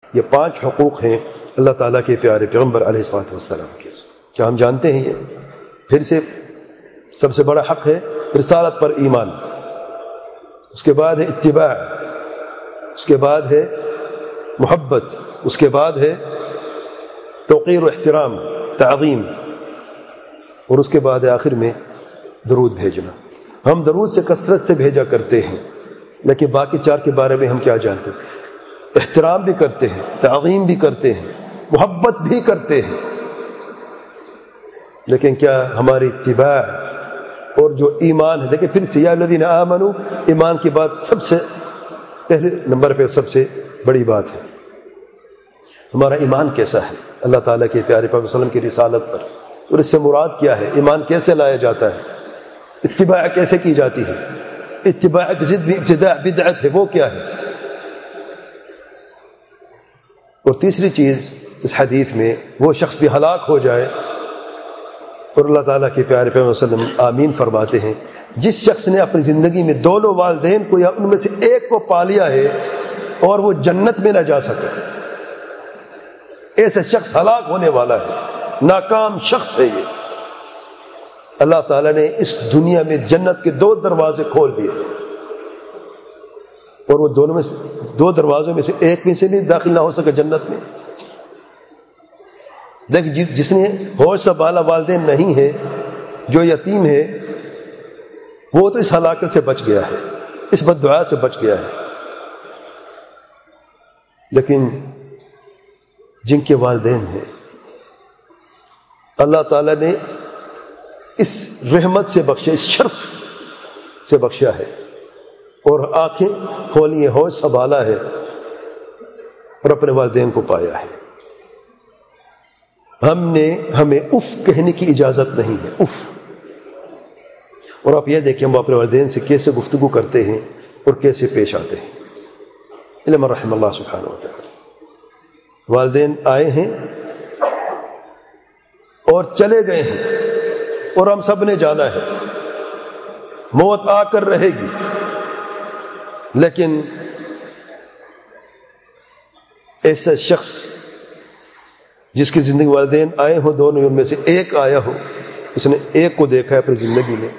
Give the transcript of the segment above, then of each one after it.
یہ 5 حقوق ہیں اللہ تعالیٰ کے پیارے پیغمبر علیہ الصلوۃ والسلام کے. کیا ہم جانتے ہیں؟ یہ پھر سے سب سے بڑا حق ہے رسالت پر ایمان، اس کے بعد ہے اتباع، اس کے بعد ہے محبت، اس کے بعد ہے توقیر و احترام، تعظیم، اور اس کے بعد آخر میں درود بھیجنا. ہم درود سے کثرت سے بھیجا کرتے ہیں، لیکن باقی 4 کے بارے میں ہم کیا جانتے ہیں؟ احترام بھی کرتے ہیں، تعظیم بھی کرتے ہیں، محبت بھی کرتے ہیں، لیکن کیا ہماری اتباع اور جو ایمان ہے؟ دیکھیں پھر سے یا الذین آمنوا، ایمان کی بات سب سے پہلے نمبر پہ سب سے بڑی بات ہے. ہمارا ایمان کیسا ہے اللہ تعالیٰ کے پیارے پاک صلی اللہ علیہ وسلم کی رسالت پر، اور اس سے مراد کیا ہے؟ ایمان کیسے لایا جاتا ہے؟ اتباع کیسے کی جاتی ہے؟ اتباع کی ضد بھی ابتداع بدعت ہے، وہ کیا ہے؟ اور تیسری چیز اس حدیث میں، وہ شخص بھی ہلاک ہو جائے، اور اللہ تعالیٰ کے پیارے پیغمبر صلی اللہ علیہ وسلم آمین فرماتے ہیں، جس شخص نے اپنی زندگی میں دونوں والدین کو یا ان میں سے ایک کو پا لیا ہے اور وہ جنت میں نہ جا سکا، ایسا شخص ہلاک ہونے والا ہے، ناکام شخص ہے یہ. اللہ تعالیٰ نے اس دنیا میں جنت کے 2 دروازے کھول دیے، اور وہ دونوں میں سے 2 دروازوں میں سے ایک میں سے نہیں داخل نہ ہو سکا جنت میں. دیکھ جس نے ہوش سنبھالا والدین نہیں ہے، جو یتیم ہے، وہ تو اس ہلاکت سے بچ گیا ہے، اس بددعا سے بچ گیا ہے. لیکن جن کے والدین ہیں، اللہ تعالیٰ نے اس رحمت سے بخشا، اس شرف سے بخشا ہے، اور آنکھیں کھولی ہیں، ہوش سنبھالا ہے، اور اپنے والدین کو پایا ہے. ہمیں اف کہنے کی اجازت نہیں ہے، اف. اور آپ یہ دیکھیں ہم اپنے والدین سے کیسے گفتگو کرتے ہیں اور کیسے پیش آتے ہیں. الا من رحم اللہ سبحانہ و تعالی. والدین آئے ہیں اور چلے گئے ہیں، اور ہم سب نے جانا ہے، موت آ کر رہے گی، لیکن ایسا شخص جس کی زندگی والدین آئے ہوں، دونوں ان میں سے ایک آیا ہو، اس نے ایک کو دیکھا ہے اپنی زندگی میں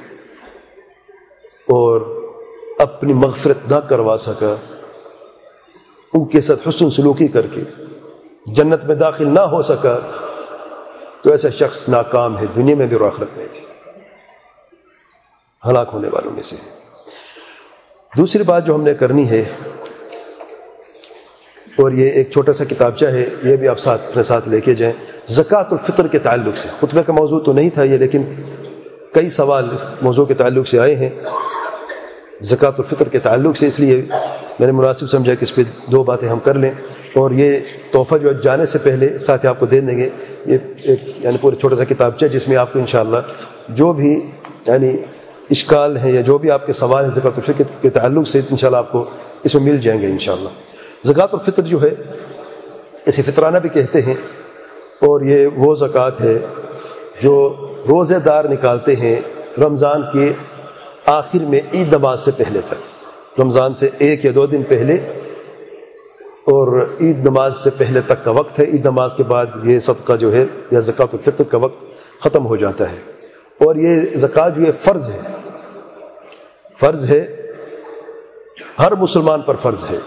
اور اپنی مغفرت نہ کروا سکا، ان کے ساتھ حسن سلوکی کر کے جنت میں داخل نہ ہو سکا، تو ایسا شخص ناکام ہے، دنیا میں بھی اور آخرت میں بھی، ہلاک ہونے والوں میں سے. دوسری بات جو ہم نے کرنی ہے، اور یہ ایک چھوٹا سا کتابچہ ہے، یہ بھی آپ اپنے ساتھ لے کے جائیں، زکوٰۃ الفطر کے تعلق سے. خطبے کا موضوع تو نہیں تھا یہ، لیکن کئی سوال اس موضوع کے تعلق سے آئے ہیں زکوٰۃ الفطر کے تعلق سے، اس لیے میں نے مناسب سمجھا کہ اس پہ 2 باتیں ہم کر لیں. اور یہ تحفہ جو جانے سے پہلے ساتھ ہی آپ کو دے دیں گے، یہ ایک یعنی پورا چھوٹا سا کتابچہ جس میں آپ کو انشاءاللہ جو بھی یعنی اشکال ہیں یا جو بھی آپ کے سوال ہیں زکوٰۃ الفطر کے تعلق سے، انشاءاللہ آپ کو اس میں مل جائیں گے انشاءاللہ. زکوٰۃ الفطر جو ہے اسے فطرانہ بھی کہتے ہیں، اور یہ وہ زکوٰۃ ہے جو روزے دار نکالتے ہیں رمضان کے آخر میں عید نماز سے پہلے تک، رمضان سے 1 یا 2 دن پہلے، اور عید نماز سے پہلے تک کا وقت ہے. عید نماز کے بعد یہ صدقہ جو ہے یا زکوٰۃ الفطر کا وقت ختم ہو جاتا ہے. اور یہ زکوٰۃ جو ہے فرض ہے، ہر مسلمان پر فرض ہے.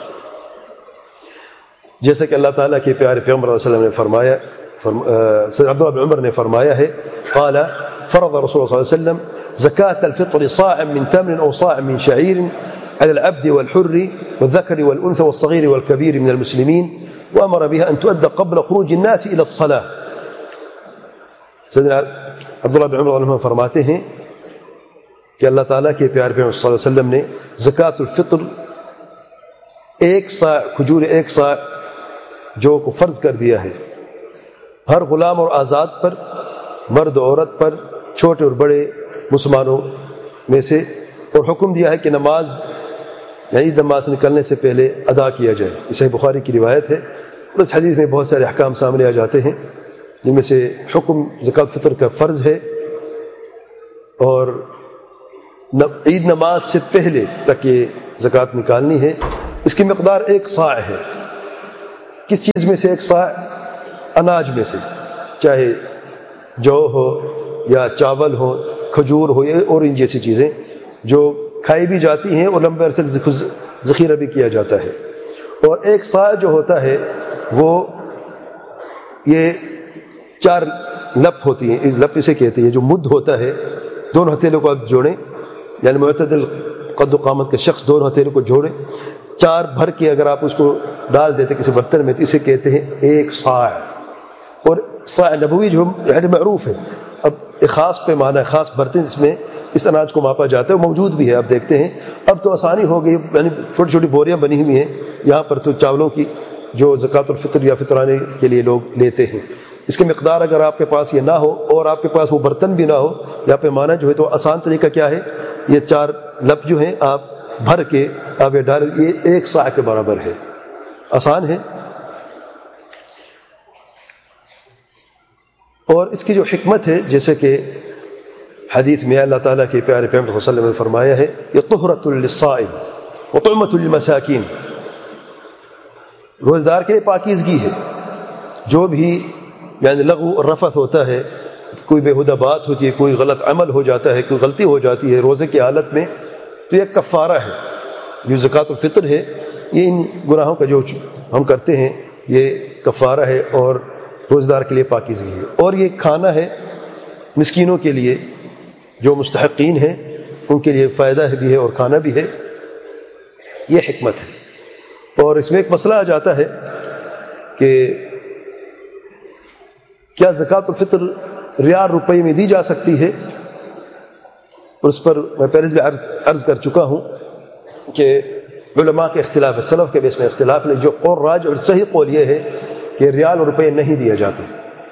جیسا کہ اللہ تعالیٰ کے پیارے پیغمبر صلی اللہ علیہ وسلم نے فرمایا، سید عبداللہ بن عمر نے فرمایا ہے، قال فرض رسول اللہ صلی اللہ علیہ وسلم زکاة الفطر صاع من تمر او صاع من شعير على العبد والحر والذكر والأنثى والصغير والكبير من المسلمين وأمر بها أن تؤدى قبل خروج الناس إلى الصلاة. سیدنا عبداللہ بن عمر رضی اللہ عنہ فرماتے ہیں کہ اللہ تعالیٰ کے پیارے پیغمبر صلی اللہ علیہ وسلم نے زکاة الفطر 1 صاع کھجور 1 صاع جو کو فرض کر دیا ہے ہر غلام اور آزاد پر، مرد و عورت پر، چھوٹے اور بڑے مسلمانوں میں سے، اور حکم دیا ہے کہ نماز یعنی نماز نکلنے سے پہلے ادا کیا جائے. یہ صحیح بخاری کی روایت ہے، اور اس حدیث میں بہت سارے احکام سامنے آ جاتے ہیں، جن میں سے حکم زکوٰۃ الفطر کا فرض ہے، اور عید نماز سے پہلے تک یہ زکوٰۃ نکالنی ہے. اس کی مقدار 1 صاع ہے. کس چیز میں سے؟ ایک صاع اناج میں سے، چاہے جو ہو یا چاول ہو، کھجور ہو یا اور ان جیسی چیزیں جو کھائی بھی جاتی ہیں اور لمبے عرصے تک ذخیرہ بھی کیا جاتا ہے۔ اور ایک صاع جو ہوتا ہے وہ یہ 4 لپ ہوتی ہیں، لپ اسے کہتے ہیں، جو مد ہوتا ہے، دونوں ہتھیلیوں کو آپ جوڑیں، یعنی معتدل قد و قامت کے شخص دونوں ہتھیلیوں کو جوڑیں، 4 بھر کے اگر آپ اس کو ڈال دیتے کسی برتن میں تو اسے کہتے ہیں ایک صاع۔ اور صاع نبوی جو یعنی معروف ہے، اب ایک خاص پیمانہ ہے، خاص برتن جس میں اس اناج کو ماپا جاتا ہے، وہ موجود بھی ہے، آپ دیکھتے ہیں اب تو آسانی ہو گئی، یعنی چھوٹی چھوٹی بوریاں بنی ہوئی ہیں یہاں پر تو چاولوں کی جو زکوٰۃ الفطر یا فطرانے کے لیے لوگ لیتے ہیں۔ اس کی مقدار اگر آپ کے پاس یہ نہ ہو اور آپ کے پاس وہ برتن بھی نہ ہو یا پیمانہ جو ہے، تو آسان طریقہ کیا ہے، یہ 4 لپ جو ہیں آپ بھر کے آپ یہ ڈالیں، یہ ایک صاع کے برابر ہے، آسان ہے۔ اور اس کی جو حکمت ہے، جیسے کہ حدیث میں اللہ تعالیٰ کے پیارے پیغمبر صلی اللہ علیہ وسلم نے فرمایا ہے، یہ طہرۃ للصائم وطعمۃ للمساکین، روزدار کے لیے پاکیزگی ہے، جو بھی یعنی لغو اور رفث ہوتا ہے، کوئی بےہودہ بات ہوتی ہے، کوئی غلط عمل ہو جاتا ہے، کوئی غلطی ہو جاتی ہے روزے کی حالت میں، تو یہ کفارہ ہے۔ جو زکوٰۃ الفطر ہے یہ ان گناہوں کا جو ہم کرتے ہیں یہ کفارہ ہے اور روزدار کے لیے پاکیزگی ہے۔ اور یہ کھانا ہے مسکینوں کے لیے، جو مستحقین ہیں ان کے لیے فائدہ بھی ہے اور کھانا بھی ہے، یہ حکمت ہے۔ اور اس میں ایک مسئلہ آ جاتا ہے کہ کیا زکوٰۃ الفطر ریال روپے میں دی جا سکتی ہے؟ اور اس پر میں پہلے بھی عرض کر چکا ہوں کہ علماء کے اختلاف ہے، سلف کے بھی اس میں اختلاف ہے۔ جو قول راجح اور صحیح قول یہ ہے کہ ریال اور روپے نہیں دیے جاتے،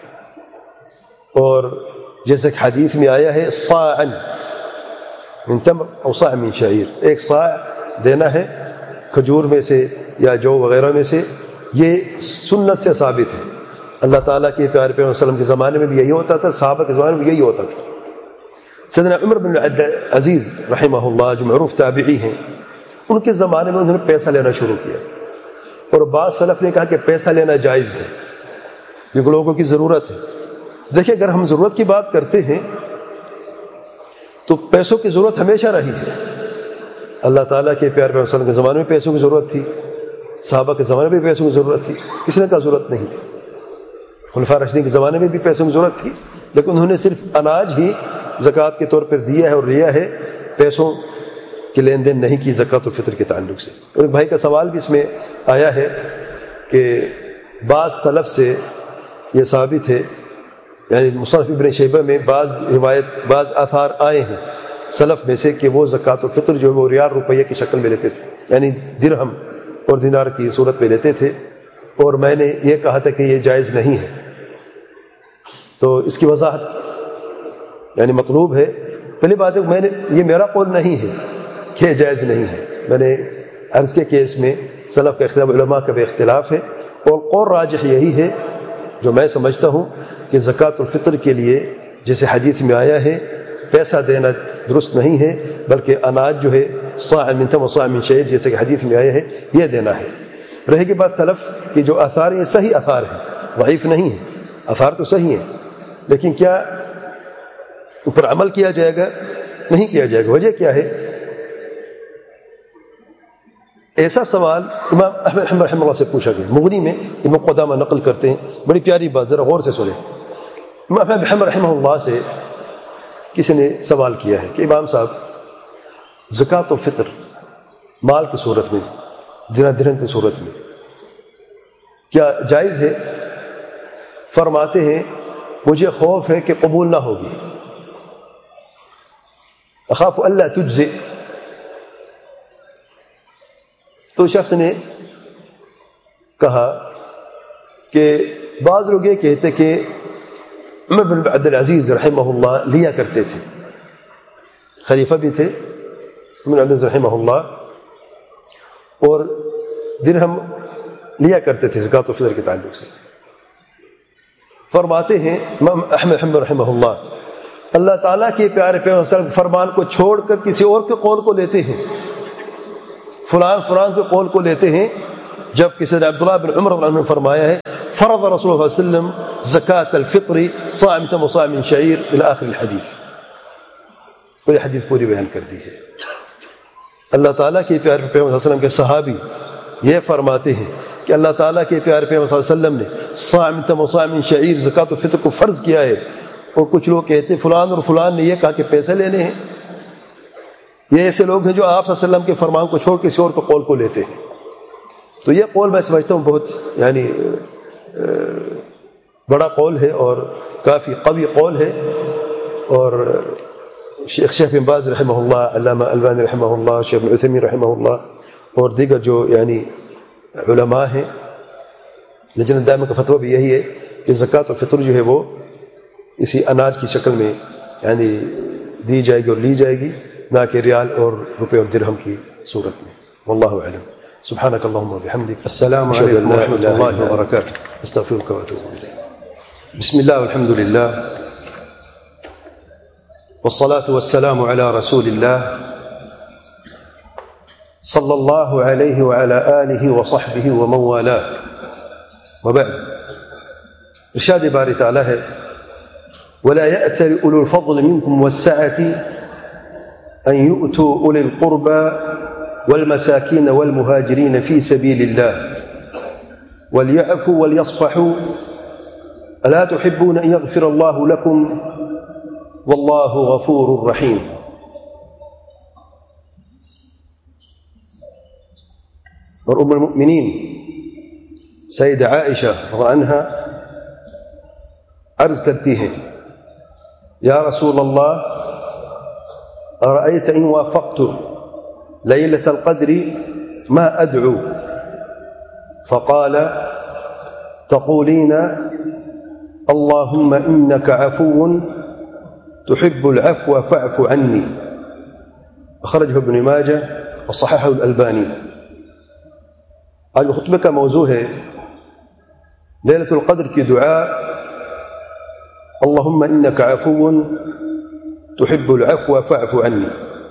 اور جیسے کہ حدیث میں آیا ہے صاعا من تمر او صاع من شعیر، ایک صاع دینا ہے کھجور میں سے یا جو وغیرہ میں سے، یہ سنت سے ثابت ہے۔ اللہ تعالیٰ کے پیارے پیغمبر صلی اللہ علیہ وسلم کے زمانے میں بھی یہی ہوتا تھا، صحابہ کے زمانے میں یہی ہوتا تھا۔ سیدنا عمر بن عزیز رحمہ اللہ جو معروف تابعی ہیں، ان کے زمانے میں انہوں نے پیسہ لینا شروع کیا، اور بعض سلف نے کہا کہ پیسہ لینا جائز ہے کیونکہ لوگوں کی ضرورت ہے۔ دیکھیں اگر ہم ضرورت کی بات کرتے ہیں تو پیسوں کی ضرورت ہمیشہ رہی ہے۔ اللہ تعالیٰ کے پیارے پیغمبر صلی اللہ علیہ وسلم کے زمانے میں پیسوں کی ضرورت تھی، صحابہ کے زمانے میں بھی پیسوں کی ضرورت تھی، کسی نے کا ضرورت نہیں تھی۔ خلفاء راشدین کے زمانے میں بھی پیسوں کی ضرورت تھی، لیکن انہوں نے صرف اناج ہی زکوٰۃ کے طور پر دیا ہے اور لیا ہے، پیسوں کی لین دین نہیں کی زکوٰۃ الفطر کے تعلق سے۔ اور ایک بھائی کا سوال بھی اس میں آیا ہے کہ بعض سلف سے یہ ثابت ہے، یعنی مصنف ابن شیبہ میں بعض آثار آئے ہیں سلف میں سے کہ وہ زکوٰۃ الفطر جو ہے وہ ریال روپیہ کی شکل میں لیتے تھے، یعنی درہم اور دینار کی صورت میں لیتے تھے، اور میں نے یہ کہا تھا کہ یہ جائز نہیں ہے۔ تو اس کی وضاحت یعنی مطلوب ہے، پہلی بات ہے یہ میرا قول نہیں ہے کہ یہ جائز نہیں ہے، میں نے عرض کے کیس میں سلف کا اختلاف، علماء کا بھی اختلاف ہے، اور قول راجح یہی ہے جو میں سمجھتا ہوں کہ زکوٰۃ الفطر کے لیے جیسے حدیث میں آیا ہے پیسہ دینا درست نہیں ہے، بلکہ اناج جو ہے صاع من تمر وصاع من شعیر جیسے کہ حدیث میں آیا ہے یہ دینا ہے۔ رہے گی بات سلف کی جو آثار ہیں، صحیح آثار ہیں، ضعیف نہیں ہیں، آثار تو صحیح ہیں، لیکن کیا اوپر عمل کیا جائے گا؟ نہیں کیا جائے گا۔ وجہ کیا ہے؟ ایسا سوال امام احمد رحمہ اللہ سے پوچھا گیا، مغنی میں ابن قدامہ نقل کرتے ہیں، بڑی پیاری بات، ذرا غور سے سنیں۔ امام احمد رحمہ اللہ سے کسی نے سوال کیا ہے کہ امام صاحب زکوٰۃ الفطر مال کی صورت میں، درہم کی صورت میں کیا جائز ہے؟ فرماتے ہیں مجھے خوف ہے کہ قبول نہ ہوگی، اخاف اللہ تجزئ۔ تو شخص نے کہا کہ بعض لوگ یہ کہتے کہ عمر بن عبدالعزیز رحمہ اللہ لیا کرتے تھے، خلیفہ بھی تھے عمر بن عبدالعزیز رحمہ اللہ، اور درہم لیا کرتے تھے زکوٰۃ الفطر کے تعلق سے۔ فرماتے ہیں امام احمد رحمہ اللہ تعالیٰ کے پیارے پیغمبر صلی اللہ علیہ وسلم فرمان کو چھوڑ کر کسی اور کے قول کو لیتے ہیں، فلان کے قول کو لیتے ہیں، جبکہ سیدنا عبداللہ بن عمر رضی اللہ عنہ نے فرمایا ہے فرض رسول اللہ صلی اللہ علیہ وسلم زکاة الفطر صاع من تمر وصاع من شعیر الى آخر الحدیث. اور یہ حدیث پوری بیان کر دی ہے. اللہ تعالیٰ کے پیارے پیغمبر صلی اللہ علیہ وسلم کے صحابی یہ فرماتے ہیں کہ اللہ تعالیٰ کے پیارے پیغمبر صلی اللہ علیہ وسلم نے صاع من تمر وصاع من شعیر زکاة الفطر کو فرض کیا ہے. اور کچھ لوگ کہتے ہیں فلان اور فلان نے یہ کہا کہ پیسے لینے ہیں. یہ ایسے لوگ ہیں جو آپ صلی اللہ علیہ وسلم کے فرمان کو چھوڑ کسی اور کے قول کو لیتے ہیں. تو یہ قول میں سمجھتا ہوں بہت یعنی بڑا قول ہے اور کافی قوی قول ہے. اور شیخ بن باز رحمہ اللہ، علامہ البانی رحمہ اللہ، شیخ بن عثیمین رحمہ اللہ اور دیگر جو یعنی علماء ہیں، لجنہ دائمہ کا فتویٰ بھی یہی ہے کہ زکوٰۃ الفطر جو ہے وہ اسی اناج کی شکل میں یعنی دی جائے گی اور لی جائے گی، نہ کہ ریال اور روپے اور درہم کی صورت میں. واللہ اعلم. سبحانك اللهم وبحمدك. السلام عليكم ورحمة الله وبركاته. استغفرك واتوب إليك. بسم الله والحمد لله والصلاة والسلام على رسول الله صلى الله عليه وعلى آله وصحبه ومن والاه. وبعد. ارشاد باری تعالی ہے ولا يأتل أولو الفضل منكم والسعة أن يؤتوا أولي القربى والمساكين والمهاجرين في سبيل الله وليعفوا وليصفحوا ألا تحبون أن يغفر الله لكم والله غفور رحيم. اور ام المؤمنین سیدہ عائشہ رضی اللہ عنہا عرض کرتی ہیں یا رسول اللہ أرأيت إن وافقت ليلة القدر ما أدعو؟ فقال تقولين اللهم إنك عفو تحب العفو فاعف عني. أخرجه ابن ماجه وصححه الألباني. آج خطبے کا موضوع ہے لیلۃ القدر کی دعا اللهم إنك عفو تحب العفو فاعف عني.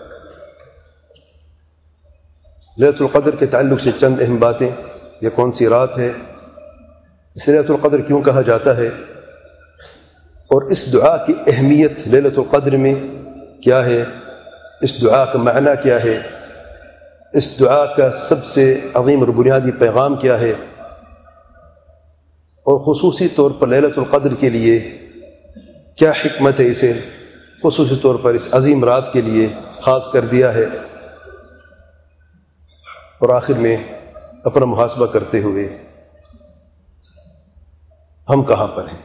لیلۃ القدر کے تعلق سے چند اہم باتیں. یہ کون سی رات ہے؟ اس لیلۃ القدر کیوں کہا جاتا ہے؟ اور اس دعا کی اہمیت لیلۃ القدر میں کیا ہے؟ اس دعا کا معنی کیا ہے؟ اس دعا کا سب سے عظیم اور بنیادی پیغام کیا ہے؟ اور خصوصی طور پر لیلۃ القدر کے لیے کیا حکمت ہے اسے خصوصی طور پر اس عظیم رات کے لیے خاص کر دیا ہے؟ اور آخر میں اپنا محاسبہ کرتے ہوئے ہم کہاں پر ہیں؟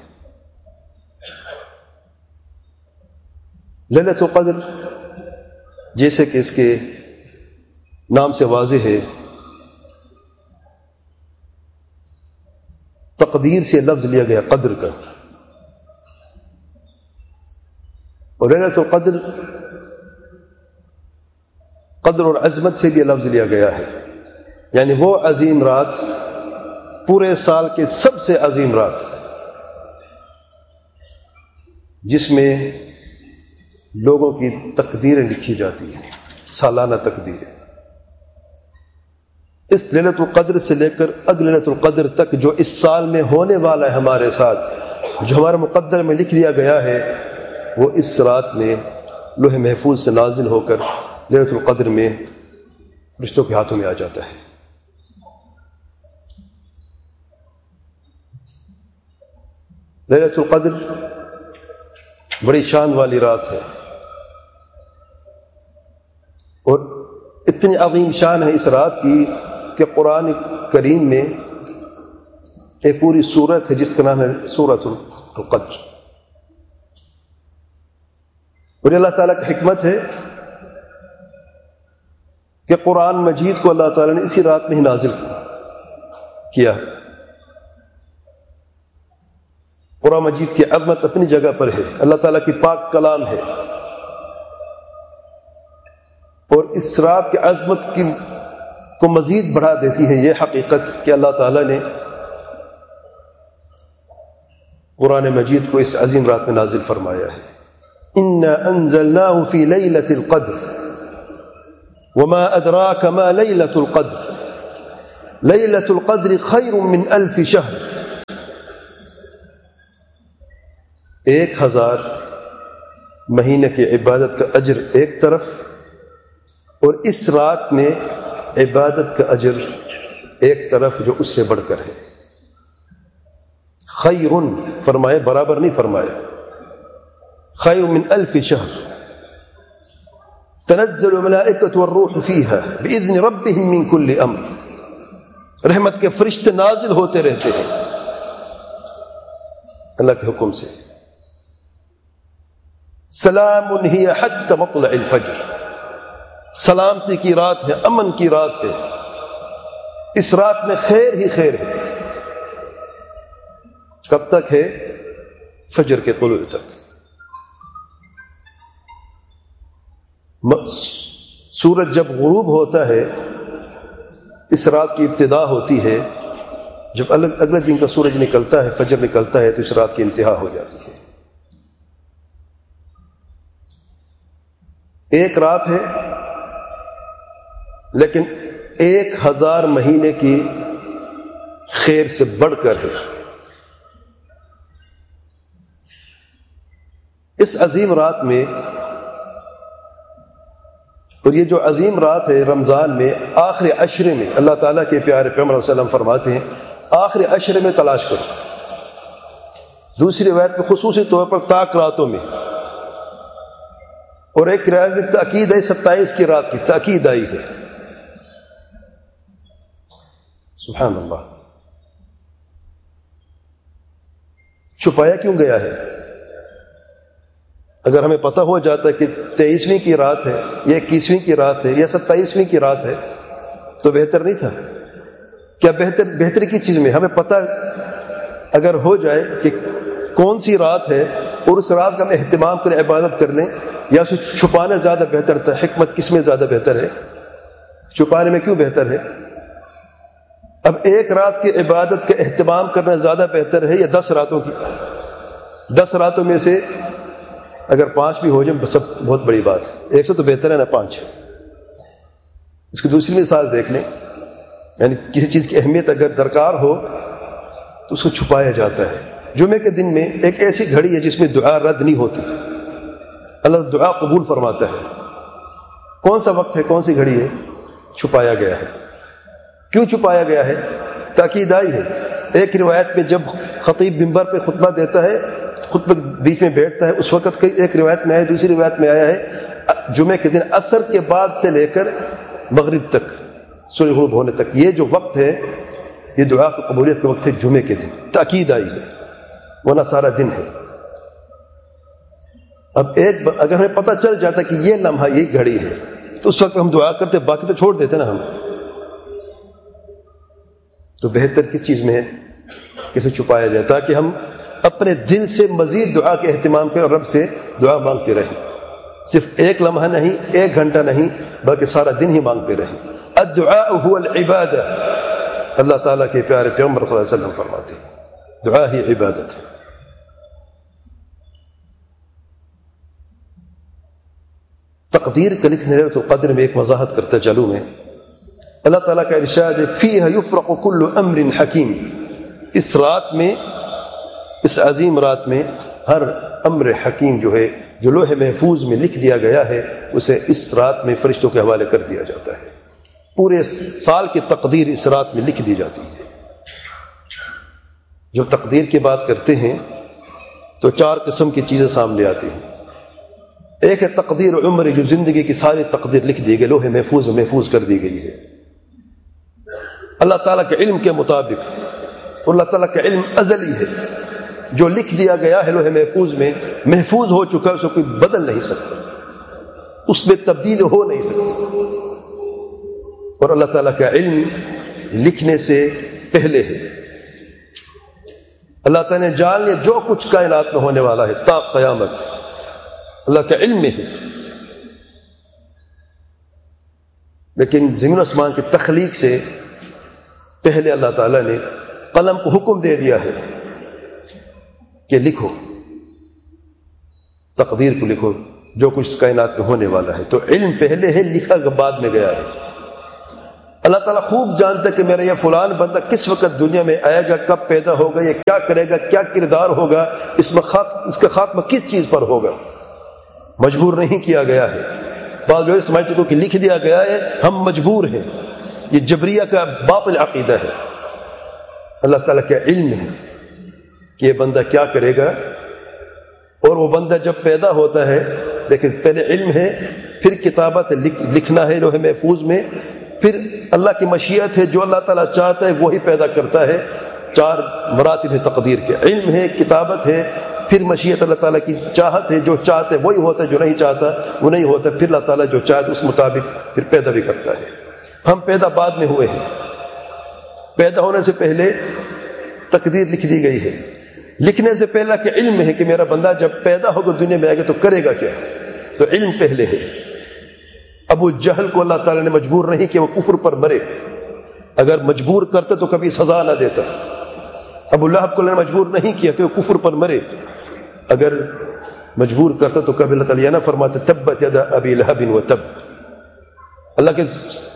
لیلۃ القدر جیسے کہ اس کے نام سے واضح ہے تقدیر سے لفظ لیا گیا قدر کا. اور لیلۃ القدر قدر اور عظمت سے بھی لفظ لیا گیا ہے، یعنی وہ عظیم رات، پورے سال کے سب سے عظیم رات جس میں لوگوں کی تقدیریں لکھی جاتی ہیں، سالانہ تقدیریں. اس لیلۃ القدر سے لے کر اگلے لیلۃ القدر تک جو اس سال میں ہونے والا ہے ہمارے ساتھ، جو ہمارے مقدر میں لکھ لیا گیا ہے، وہ اس رات میں لوح محفوظ سے نازل ہو کر لیلۃ القدر میں فرشتوں کے ہاتھوں میں آ جاتا ہے. لیلۃ القدر بڑی شان والی رات ہے اور اتنی عظیم شان ہے اس رات کی کہ قرآن کریم میں ایک پوری سورت ہے جس کا نام ہے سورۃ القدر. اور اللہ تعالیٰ کی حکمت ہے کہ قرآن مجید کو اللہ تعالیٰ نے اسی رات میں ہی نازل کیا. قرآن مجید کی عظمت اپنی جگہ پر ہے، اللہ تعالیٰ کی پاک کلام ہے، اور اس رات کی عظمت کو مزید بڑھا دیتی ہے یہ حقیقت کہ اللہ تعالیٰ نے قرآن مجید کو اس عظیم رات میں نازل فرمایا ہے. اِنَّا أَنزَلْنَاهُ فِي لَيْلَةِ الْقَدْرِ وَمَا أَدْرَاكَ مَا لَيْلَةُ الْقَدْرِ لیلۃ القدر خیر من الف شہر، 1000 مہینے کی عبادت کا اجر ایک طرف، اور اس رات میں عبادت کا اجر ایک طرف جو اس سے بڑھ کر ہے۔ خیر فرمائے، برابر نہیں فرمایا، خیر من الف شہر، تنزل الملائکۃ والروح فیہا باذن ربہم من کل امر، رحمت کے فرشتے نازل ہوتے رہتے ہیں اللہ کے حکم سے۔ سلام ہی حتی مطلع الفجر، سلامتی کی رات ہے، امن کی رات ہے، اس رات میں خیر ہی خیر ہے۔ کب تک ہے؟ فجر کے طلوع تک۔ سورج جب غروب ہوتا ہے اس رات کی ابتدا ہوتی ہے، جب اگلے دن کا سورج نکلتا ہے، فجر نکلتا ہے، تو اس رات کی انتہا ہو جاتی ہے۔ ایک رات ہے لیکن 1000 مہینے کی خیر سے بڑھ کر ہے۔ اس عظیم رات میں، اور یہ جو عظیم رات ہے رمضان میں آخری عشرے میں، اللہ تعالیٰ کے پیارے پیغمبر صلی اللہ علیہ وسلم فرماتے ہیں آخری عشرے میں تلاش کرو، دوسری روایت میں خصوصی طور پر طاق راتوں میں، اور ایک روایت میں تاکید ہے 27 کی رات کی تاکید آئی ہے۔ سبحان اللہ، چھپایا کیوں گیا ہے؟ اگر ہمیں پتہ ہو جاتا ہے کہ 23ویں کی رات ہے یا 21ویں کی رات ہے یا 27ویں کی رات ہے تو بہتر نہیں تھا کیا؟ بہتر کی چیز میں ہمیں پتہ اگر ہو جائے کہ کون سی رات ہے اور اس رات کا ہم اہتمام کریں، عبادت کر لیں، یا اسے چھپانا زیادہ بہتر تھا؟ حکمت کس میں زیادہ بہتر ہے؟ چھپانے میں کیوں بہتر ہے؟ اب ایک رات کی عبادت کا اہتمام کرنا زیادہ بہتر ہے یا 10 راتوں کی؟ 10 راتوں میں سے اگر 5 بھی ہو جائیں سب بہت بڑی بات ہے، 100 تو بہتر ہے نا 5۔ اس کی دوسری مثال دیکھ لیں، یعنی کسی چیز کی اہمیت اگر درکار ہو تو اس کو چھپایا جاتا ہے۔ جمعے کے دن میں ایک ایسی گھڑی ہے جس میں دعا رد نہیں ہوتی، اللہ دعا قبول فرماتا ہے۔ کون سا وقت ہے، کون سی گھڑی ہے؟ چھپایا گیا ہے۔ کیوں چھپایا گیا ہے؟ تاکید آئی ہے۔ ایک روایت میں جب خطیب منبر پہ خطبہ دیتا ہے، خطبہ بیچ میں بیٹھتا ہے، اس وقت ایک روایت میں آیا، دوسری روایت میں آیا ہے جمعے کے دن عصر کے بعد سے لے کر مغرب تک، سورج غروب ہونے تک، یہ جو وقت ہے یہ دعا کی قبولیت کا وقت ہے جمعے کے دن۔ تاکید آئی ہے، ورنہ سارا دن ہے۔ اب اگر ہمیں پتہ چل جاتا کہ یہ لمحہ یہ گھڑی ہے تو اس وقت ہم دعا کرتے، باقی تو چھوڑ دیتے نا ہم۔ تو بہتر کس چیز میں ہے؟ کسے چھپایا جائے تاکہ ہم اپنے دل سے مزید دعا کے اہتمام کریں اور رب سے دعا مانگتے رہیں، صرف ایک لمحہ نہیں، 1 گھنٹہ نہیں، بلکہ سارا دن ہی مانگتے رہیں۔ الدعاء هو العبادہ، اللہ تعالیٰ کے پیارے پیغمبر صلی اللہ علیہ وسلم فرماتے ہیں دعا ہی عبادت ہے۔ تقدیر کا لکھنے لیلۃ القدر میں ایک وضاحت کرتا چلوں میں، اللہ تعالیٰ کا ارشاد ہے فیہا یفرق کل امر حکیم، اس رات میں، اس عظیم رات میں ہر امر حکیم جو ہے، جو لوح محفوظ میں لکھ دیا گیا ہے، اسے اس رات میں فرشتوں کے حوالے کر دیا جاتا ہے۔ پورے سال کی تقدیر اس رات میں لکھ دی جاتی ہے۔ جب تقدیر کی بات کرتے ہیں تو 4 قسم کی چیزیں سامنے آتی ہیں۔ ایک ہے تقدیر عمر، جو زندگی کی ساری تقدیر لکھ دی گئی، لوح محفوظ میں محفوظ کر دی گئی ہے اللہ تعالیٰ کے علم کے مطابق، اور اللہ تعالیٰ کا علم ازلی ہے، جو لکھ دیا گیا ہے لوح محفوظ میں، محفوظ ہو چکا ہے، اسے کوئی بدل نہیں سکتا، اس میں تبدیل ہو نہیں سکتی۔ اور اللہ تعالیٰ کا علم لکھنے سے پہلے ہے، اللہ تعالیٰ نے جان لیا جو کچھ کائنات میں ہونے والا ہے تا قیامت، اللہ کا علم میں ہے۔ لیکن زمین و آسمان کی تخلیق سے پہلے اللہ تعالیٰ نے قلم کو حکم دے دیا ہے کہ لکھو، تقدیر کو لکھو، جو کچھ کائنات میں ہونے والا ہے۔ تو علم پہلے ہے، لکھا بعد میں گیا ہے۔ اللہ تعالیٰ خوب جانتا ہے کہ میرا یہ فلان بندہ کس وقت دنیا میں آئے گا، کب پیدا ہوگا، یہ کیا کرے گا، کیا کردار ہوگا، اس کا خاتمہ کس چیز پر ہوگا۔ مجبور نہیں کیا گیا ہے۔ بعض لوگ سمجھتے ہیں کہ لکھ دیا گیا ہے، ہم مجبور ہیں۔ یہ جبریہ کا باطل عقیدہ ہے۔ اللہ تعالیٰ کا علم ہے کہ یہ بندہ کیا کرے گا، اور وہ بندہ جب پیدا ہوتا ہے، لیکن پہلے علم ہے، پھر کتابت لکھنا ہے لوح محفوظ میں، پھر اللہ کی مشیت ہے، جو اللہ تعالیٰ چاہتا ہے وہی پیدا کرتا ہے۔ 4 مراتب ہے تقدیر کے، علم ہے، کتابت ہے، پھر مشیت اللہ تعالیٰ کی چاہت ہے، جو چاہتا ہے وہی ہوتا ہے، جو نہیں چاہتا وہ نہیں ہوتا، پھر اللہ تعالیٰ جو چاہتا ہے اس مطابق پھر پیدا بھی کرتا ہے۔ ہم پیدا بعد میں ہوئے ہیں، پیدا ہونے سے پہلے تقدیر لکھ دی گئی ہے۔ لکھنے سے پہلا کہ علم ہے کہ میرا بندہ جب پیدا ہوگا دنیا میں آئے گا تو کرے گا کیا، تو علم پہلے ہے۔ ابو جہل کو اللہ تعالیٰ نے مجبور نہیں کہ وہ کفر پر مرے، اگر مجبور کرتے تو کبھی سزا نہ دیتا۔ ابو لہب کو اللہ نے مجبور نہیں کیا کہ وہ کفر پر مرے، اگر مجبور کرتا تو کبھی اللہ تعالیٰ نہ فرماتے تبت یدا ابی لہب وتب۔ اللہ کے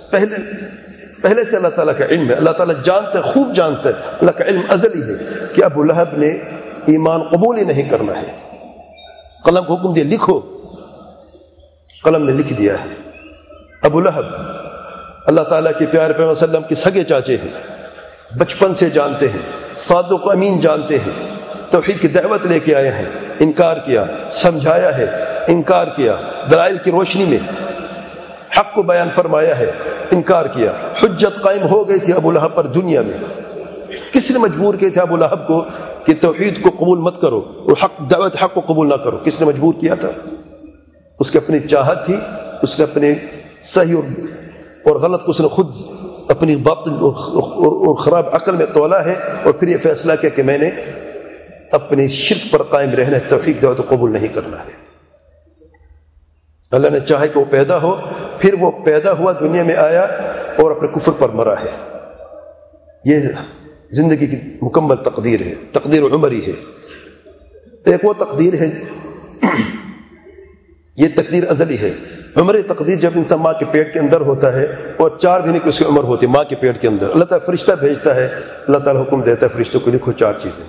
پہلے سے اللہ تعالیٰ کا علم ہے، اللہ تعالیٰ جانتا ہے، خوب جانتا ہے، اللہ کا علم ازلی ہے کہ ابو لہب نے ایمان قبول ہی نہیں کرنا ہے۔ قلم کو حکم دیا لکھو، قلم نے لکھ دیا ہے۔ ابو لہب اللہ تعالیٰ کے پیارے پیغمبر صلی اللہ علیہ وسلم کے سگے چاچے ہیں، بچپن سے جانتے ہیں، صادق و امین جانتے ہیں، توحید کی دعوت لے کے آئے ہیں، انکار کیا، سمجھایا ہے، انکار کیا، دلائل کی روشنی میں حق کو بیان فرمایا ہے، انکار کیا، حجت قائم ہو گئی تھی ابو لہب پر دنیا میں۔ کس نے مجبور کیا تھا ابو لہب کو کہ توحید کو قبول مت کرو اور دعوت حق کو قبول نہ کرو؟ کس نے مجبور کیا تھا؟ اس کی اپنی چاہت تھی، اس نے اپنے صحیح اور غلط کو اس نے خود اپنی باطل اور خراب عقل میں تولا ہے، اور پھر یہ فیصلہ کیا کہ میں نے اپنی شرک پر قائم رہنا ہے، توحید دعوت قبول نہیں کرنا ہے۔ اللہ نے چاہے کہ وہ پیدا ہو، پھر وہ پیدا ہوا، دنیا میں آیا اور اپنے کفر پر مرا ہے۔ یہ زندگی کی مکمل تقدیر ہے، تقدیر عمری ہے۔ ایک وہ تقدیر ہے، یہ تقدیر ازلی ہے۔ عمری تقدیر جب انسان ماں کے پیٹ کے اندر ہوتا ہے اور 4 مہینے کی اس کی عمر ہوتی ہے ماں کے پیٹ کے اندر، اللہ تعالیٰ فرشتہ بھیجتا ہے، اللہ تعالیٰ حکم دیتا ہے فرشتوں کو لکھو 4 چیزیں،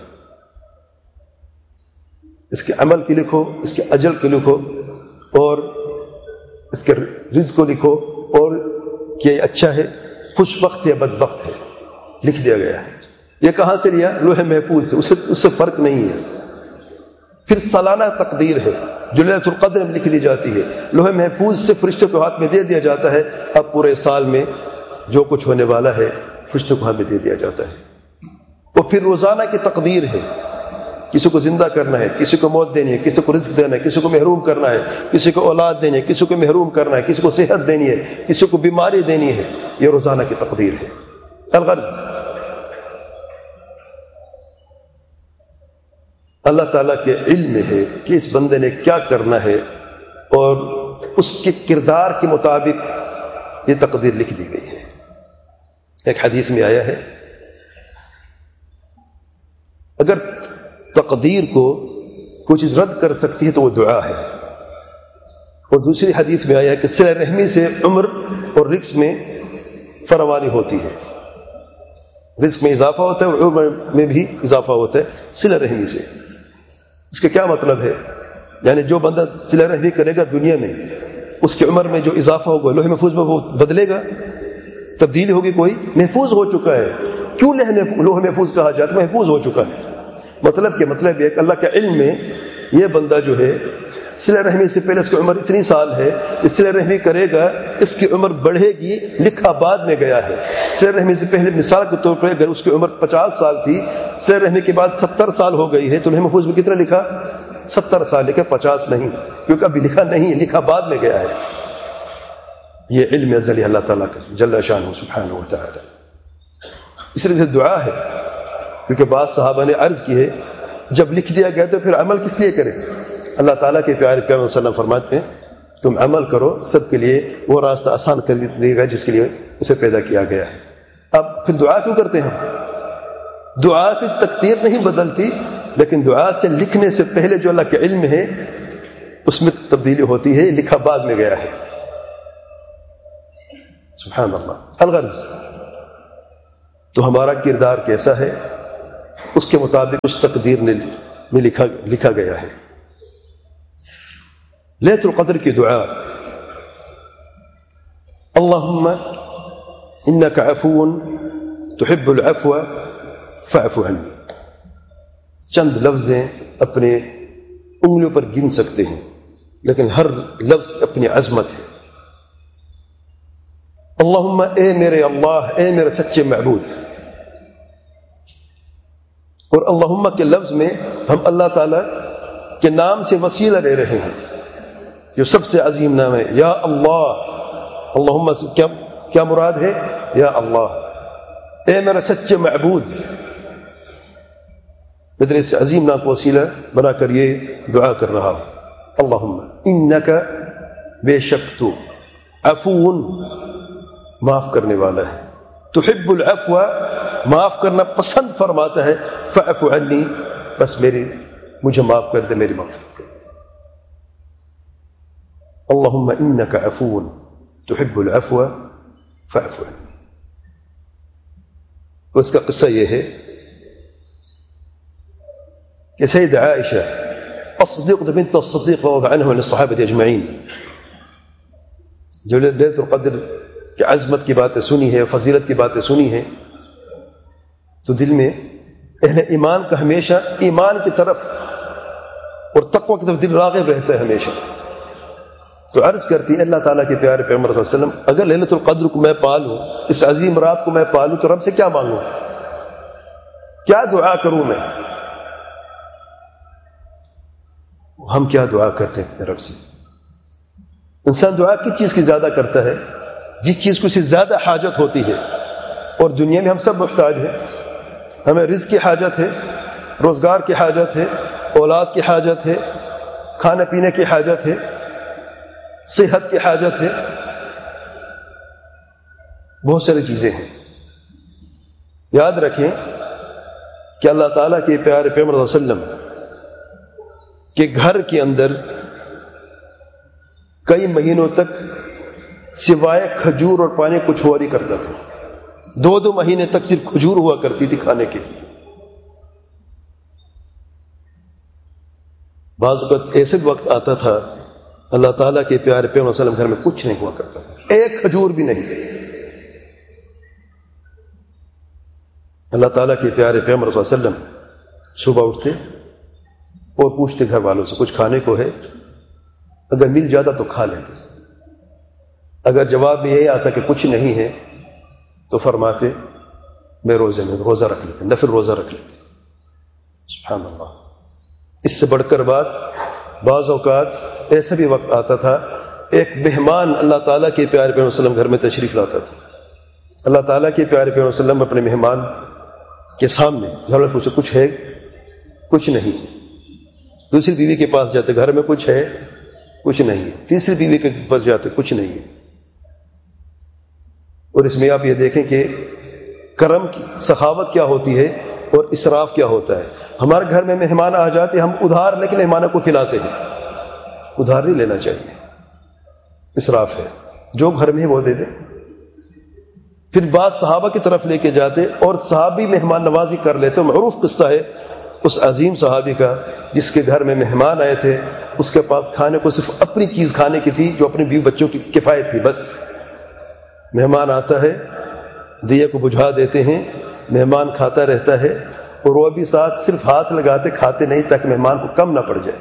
اس کے عمل کی لکھو، اس کے اجل کی لکھو، اور اس کے رزق کو لکھو، اور کہ یہ اچھا ہے، خوش بخت ہے، بدبخت ہے، لکھ دیا گیا ہے۔ یہ کہاں سے لیا؟ لوح محفوظ سے، اس سے فرق نہیں ہے۔ پھر سالانہ تقدیر ہے جو لیلۃ القدر میں لکھ دی جاتی ہے، لوح محفوظ سے فرشتوں کے ہاتھ میں دے دیا جاتا ہے، اب پورے سال میں جو کچھ ہونے والا ہے فرشتوں کے ہاتھ میں دے دیا جاتا ہے۔ اور پھر روزانہ کی تقدیر ہے، کسی کو زندہ کرنا ہے، کسی کو موت دینی ہے، کسی کو رزق دینا ہے، کسی کو محروم کرنا ہے، کسی کو اولاد دینی ہے، کسی کو محروم کرنا ہے، کسی کو صحت دینی ہے، کسی کو بیماری دینی ہے۔ یہ روزانہ کی تقدیر ہے۔ الغرض اللہ تعالیٰ کے علم میں ہے کہ اس بندے نے کیا کرنا ہے، اور اس کے کردار کے مطابق یہ تقدیر لکھ دی گئی ہے۔ ایک حدیث میں آیا ہے اگر تقدیر کو کوئی چیز رد کر سکتی ہے تو وہ دعا ہے، اور دوسری حدیث میں آیا ہے کہ صلہ رحمی سے عمر اور رزق میں فراوانی ہوتی ہے، رزق میں اضافہ ہوتا ہے اور عمر میں بھی اضافہ ہوتا ہے صلہ رحمی سے۔ اس کا کیا مطلب ہے؟ یعنی جو بندہ صلہ رحمی کرے گا دنیا میں، اس کی عمر میں جو اضافہ ہوگا لوح محفوظ میں وہ بدلے گا، تبدیلی ہوگی، کوئی محفوظ ہو چکا ہے۔ کیوں لوح محفوظ کہا جاتا ہے؟ محفوظ ہو چکا ہے۔ مطلب یہ کہ اللہ کے علم میں یہ بندہ جو ہے صلہ رحمی سے پہلے اس کی عمر اتنی سال ہے، اس صلہ رحمی کرے گا اس کی عمر بڑھے گی، لکھا بعد میں گیا ہے۔ صلہ رحمی سے پہلے مثال کے طور پر اگر اس کی عمر 50 سال تھی، صلہ رحمی کے بعد 70 سال ہو گئی ہے، تو لوح محفوظ میں کتنا لکھا؟ 70 سال لکھا، 50 نہیں، کیونکہ ابھی لکھا نہیں، لکھا بعد میں گیا ہے۔ یہ علم ازلی اللہ تعالیٰ کا جل شانہ سبحانہ و تعالی۔ اس لیے دعا ہے، کیونکہ بعض صحابہ نے عرض کی ہے جب لکھ دیا گیا تو پھر عمل کس لیے کریں؟ اللہ تعالیٰ کے پیارے پیغمبر صلی اللہ علیہ وسلم فرماتے ہیں تم عمل کرو، سب کے لیے وہ راستہ آسان کر دے گا جس کے لیے اسے پیدا کیا گیا ہے۔ اب پھر دعا کیوں کرتے ہیں؟ دعا سے تقدیر نہیں بدلتی، لیکن دعا سے لکھنے سے پہلے جو اللہ کے علم ہے اس میں تبدیلی ہوتی ہے، لکھا بعد میں گیا ہے۔ سبحان اللہ. الغرض تو ہمارا کردار کیسا ہے اس کے مطابق اس تقدیر میں لکھا گیا ہے. لیلۃ القدر کی دعا اللہم انک عفو تحب العفو فاعف عنی. چند لفظ اپنے انگلیوں پر گن سکتے ہیں لیکن ہر لفظ اپنی عظمت ہے. اللہم اے میرے اللہ، اے میرے سچے معبود. اور اللہم کے لفظ میں ہم اللہ تعالیٰ کے نام سے وسیلہ لے رہے ہیں جو سب سے عظیم نام ہے. یا اللہ، اللہم کیا مراد ہے؟ یا اللہ، اے میرا سچے معبود. میں تیرے اس عظیم نام کو وسیلہ بنا کر یہ دعا کر رہا ہوں. اللہم انکا، بے شک تو، عفو، معاف کرنے والا ہے، تحب العفو، معاف کرنا پسند فرماتا ہے، فاعف عنی، بس مجھے معاف کر دے، میری مغفرت کر دے. اللہم انک عفو تحب العفو فاعف عنی. اس کا قصہ یہ ہے کہ سید عائشہ الصدیقہ بنت الصدیق رضی اللہ عنہ الصحابہ اجمعین جو لیلۃ القدر کی عظمت کی باتیں سنی ہے، فضیلت کی باتیں سنی ہیں، تو دل میں اہل ایمان کا ہمیشہ ایمان کی طرف اور تقوی کی طرف دل راغب رہتا ہے ہمیشہ. تو عرض کرتی ہے اللہ تعالیٰ کے پیارے پیغمبر صلی اللہ علیہ وسلم، اگر لیلۃ القدر کو میں پالوں، اس عظیم رات کو میں پالوں، تو رب سے کیا مانگوں، کیا دعا کروں میں؟ ہم کیا دعا کرتے ہیں اپنے رب سے؟ انسان دعا کس چیز کی زیادہ کرتا ہے؟ جس چیز کو اسے زیادہ حاجت ہوتی ہے. اور دنیا میں ہم سب محتاج ہیں. ہمیں رزق کی حاجت ہے، روزگار کی حاجت ہے، اولاد کی حاجت ہے، کھانے پینے کی حاجت ہے، صحت کی حاجت ہے، بہت ساری چیزیں ہیں. یاد رکھیں کہ اللہ تعالیٰ کے پیارے پیغمبر صلی اللہ علیہ وسلم کے گھر کے اندر کئی مہینوں تک سوائے کھجور اور پانی کچھ ہوا نہیں کرتا تھا. 2 مہینے تک صرف کھجور ہوا کرتی تھی کھانے کے لیے. بعض اوقات ایسے وقت آتا تھا اللہ تعالیٰ کے پیارے پیغمبر صلی اللہ علیہ وسلم گھر میں کچھ نہیں ہوا کرتا تھا، ایک کھجور بھی نہیں. اللہ تعالیٰ کے پیارے پیغمبر صلی اللہ علیہ وسلم صبح اٹھتے اور پوچھتے گھر والوں سے کچھ کھانے کو ہے، اگر مل جاتا تو کھا لیتے. اگر جواب میں یہی آتا کہ کچھ نہیں ہے تو فرماتے میں روزہ رکھ لیتے، نفل روزہ رکھ لیتے. سبحان اللہ. اس سے بڑھ کر بات، بعض اوقات ایسا بھی وقت آتا تھا ایک مہمان اللہ تعالیٰ کے پیارے پیغمبر صلی اللہ علیہ وسلم گھر میں تشریف لاتا تھا. اللہ تعالیٰ کے پیارے پیغمبر صلی اللہ علیہ وسلم اپنے مہمان کے سامنے گھر میں پوچھتے کچھ ہے؟ کچھ نہیں ہے. دوسری بیوی کے پاس جاتے، گھر میں کچھ ہے؟ کچھ نہیں ہے. تیسری بیوی کے پاس جاتے، کچھ نہیں ہے. اور اس میں آپ یہ دیکھیں کہ کرم کی سخاوت کیا ہوتی ہے اور اسراف کیا ہوتا ہے. ہمارے گھر میں مہمان آ جاتے، ہم ادھار لے کے مہمانوں کو کھلاتے ہیں. ادھار نہیں لینا چاہیے، اسراف ہے. جو گھر میں ہے وہ دے دے. پھر بعض صحابہ کی طرف لے کے جاتے اور صحابی مہمان نوازی کر لیتے. معروف قصہ ہے اس عظیم صحابی کا جس کے گھر میں مہمان آئے تھے، اس کے پاس کھانے کو صرف اپنی چیز کھانے کی تھی جو اپنے بیوی بچوں کی کفایت تھی. بس مہمان آتا ہے، دیے کو بجھا دیتے ہیں، مہمان کھاتا رہتا ہے اور وہ بھی ساتھ صرف ہاتھ لگاتے کھاتے نہیں تاکہ مہمان کو کم نہ پڑ جائے.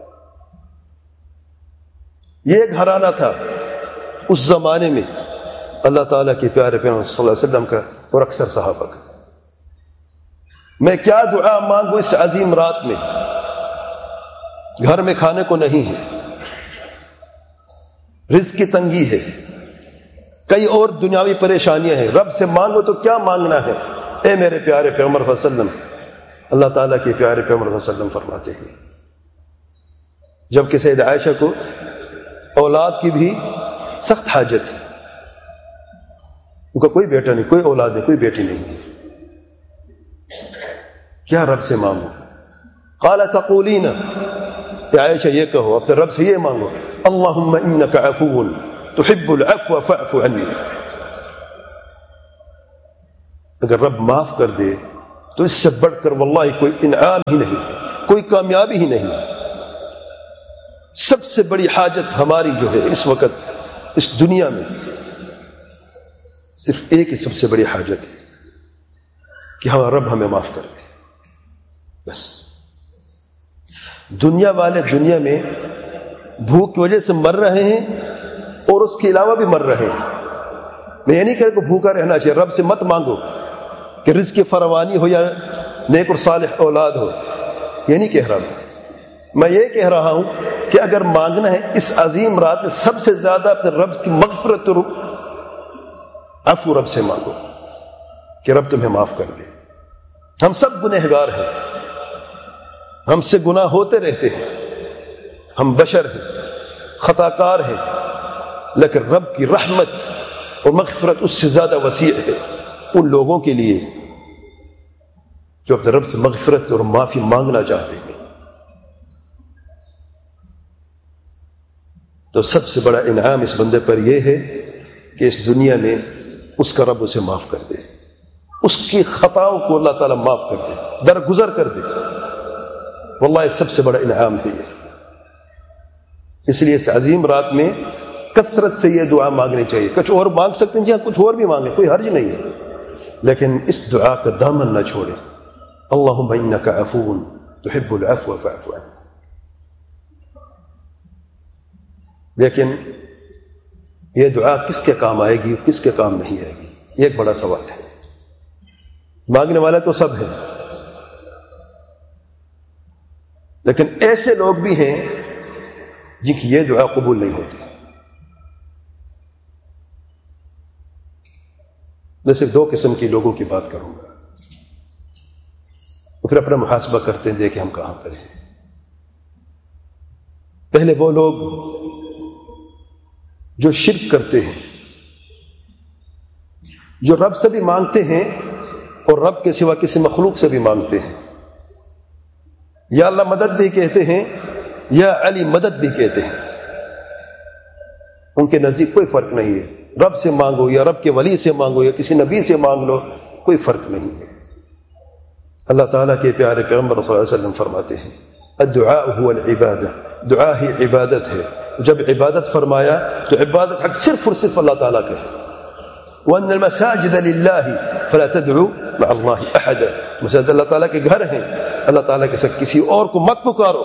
یہ گھرانہ تھا اس زمانے میں اللہ تعالیٰ کے پیارے پیغمبر صلی اللہ علیہ وسلم کا اور اکثر صحابہ کا. میں کیا دعا مانگوں اس عظیم رات میں؟ گھر میں کھانے کو نہیں ہے، رزق کی تنگی ہے، کئی اور دنیاوی پریشانیاں ہیں. رب سے مانگو تو کیا مانگنا ہے؟ اے میرے پیارے پیغمبر صلی اللہ علیہ وسلم، اللہ تعالیٰ کے پیارے پیغمبر صلی اللہ علیہ وسلم فرماتے ہیں جبکہ سید عائشہ کو اولاد کی بھی سخت حاجت تھی. ان کا کوئی بیٹا نہیں، کوئی اولاد نہیں، کوئی بیٹی نہیں. کیا رب سے مانگو؟ قال تقولین، اے عائشہ یہ کہو اپنے رب سے یہ مانگو اللہم انک عفو تحب العفو فاعف عنی. اگر رب معاف کر دے تو اس سے بڑھ کر واللہ کوئی انعام ہی نہیں ہے، کوئی کامیابی ہی نہیں ہے۔ سب سے بڑی حاجت ہماری جو ہے اس وقت اس دنیا میں صرف ایک ہی سب سے بڑی حاجت ہے کہ ہمارا رب ہمیں معاف کر دے، بس۔ دنیا والے دنیا میں بھوک کی وجہ سے مر رہے ہیں اور اس کے علاوہ بھی مر رہے ہیں۔ میں یہ نہیں کہہ رہا کہ بھوکا رہنا چاہیے، رب سے مت مانگو کہ رزق فراوانی ہو یا نیک اور صالح اولاد ہو، یہ نہیں کہہ رہا میں یہ کہہ رہا ہوں کہ اگر مانگنا ہے اس عظیم رات میں سب سے زیادہ اپنے رب کی مغفرت اور عفو رب سے مانگو کہ رب تمہیں معاف کر دے۔ ہم سب گنہگار ہیں، ہم سے گناہ ہوتے رہتے ہیں، ہم بشر ہیں، خطا کار ہیں، لیکن رب کی رحمت اور مغفرت اس سے زیادہ وسیع ہے ان لوگوں کے لیے جو اپنے رب سے مغفرت اور معافی مانگنا چاہتے ہیں۔ تو سب سے بڑا انعام اس بندے پر یہ ہے کہ اس دنیا میں اس کا رب اسے معاف کر دے، اس کی خطاؤں کو اللہ تعالیٰ معاف کر دے، درگزر کر دے۔ واللہ سب سے بڑا انعام ہے یہ۔ اس لیے اس عظیم رات میں کثرت سے یہ دعا مانگنی چاہیے۔ کچھ اور مانگ سکتے ہیں، جہاں کچھ اور بھی مانگیں، کوئی حرج نہیں ہے، لیکن اس دعا کا دامن نہ چھوڑیں۔ اللہم انک عفو تحب العفو فاعف عنی۔ لیکن یہ دعا کس کے کام آئے گی، کس کے کام نہیں آئے گی، یہ ایک بڑا سوال ہے۔ مانگنے والے تو سب ہیں، لیکن ایسے لوگ بھی ہیں جن کی یہ دعا قبول نہیں ہوتی۔ میں صرف دو قسم کے لوگوں کی بات کروں گا، اور پھر اپنا محاسبہ کرتے ہیں دیکھیں ہم کہاں پر ہیں۔ پہلے وہ لوگ جو شرک کرتے ہیں، جو رب سے بھی مانگتے ہیں اور رب کے سوا کسی مخلوق سے بھی مانگتے ہیں، یا اللہ مدد بھی کہتے ہیں یا علی مدد بھی کہتے ہیں، ان کے نزدیک کوئی فرق نہیں ہے، رب سے مانگو یا رب کے ولی سے مانگو یا کسی نبی سے مانگ لو، کوئی فرق نہیں ہے۔ اللہ تعالیٰ کے پیارے پیغمبر صلی اللہ علیہ وسلم فرماتے ہیں الدعاء هو العبادہ، دعا ہی عبادت ہے۔ جب عبادت فرمایا تو عبادت حق صرف اور صرف اللہ تعالیٰ کا ہے۔ وَأَنَّ الْمَسَاجِدَ لِلَّهِ فَلَا تَدْعُوا مَعَ اللَّهِ أَحَدًا، مساجد اللہ تعالیٰ کے گھر ہیں، اللہ تعالیٰ کے ساتھ کسی اور کو مت پکارو۔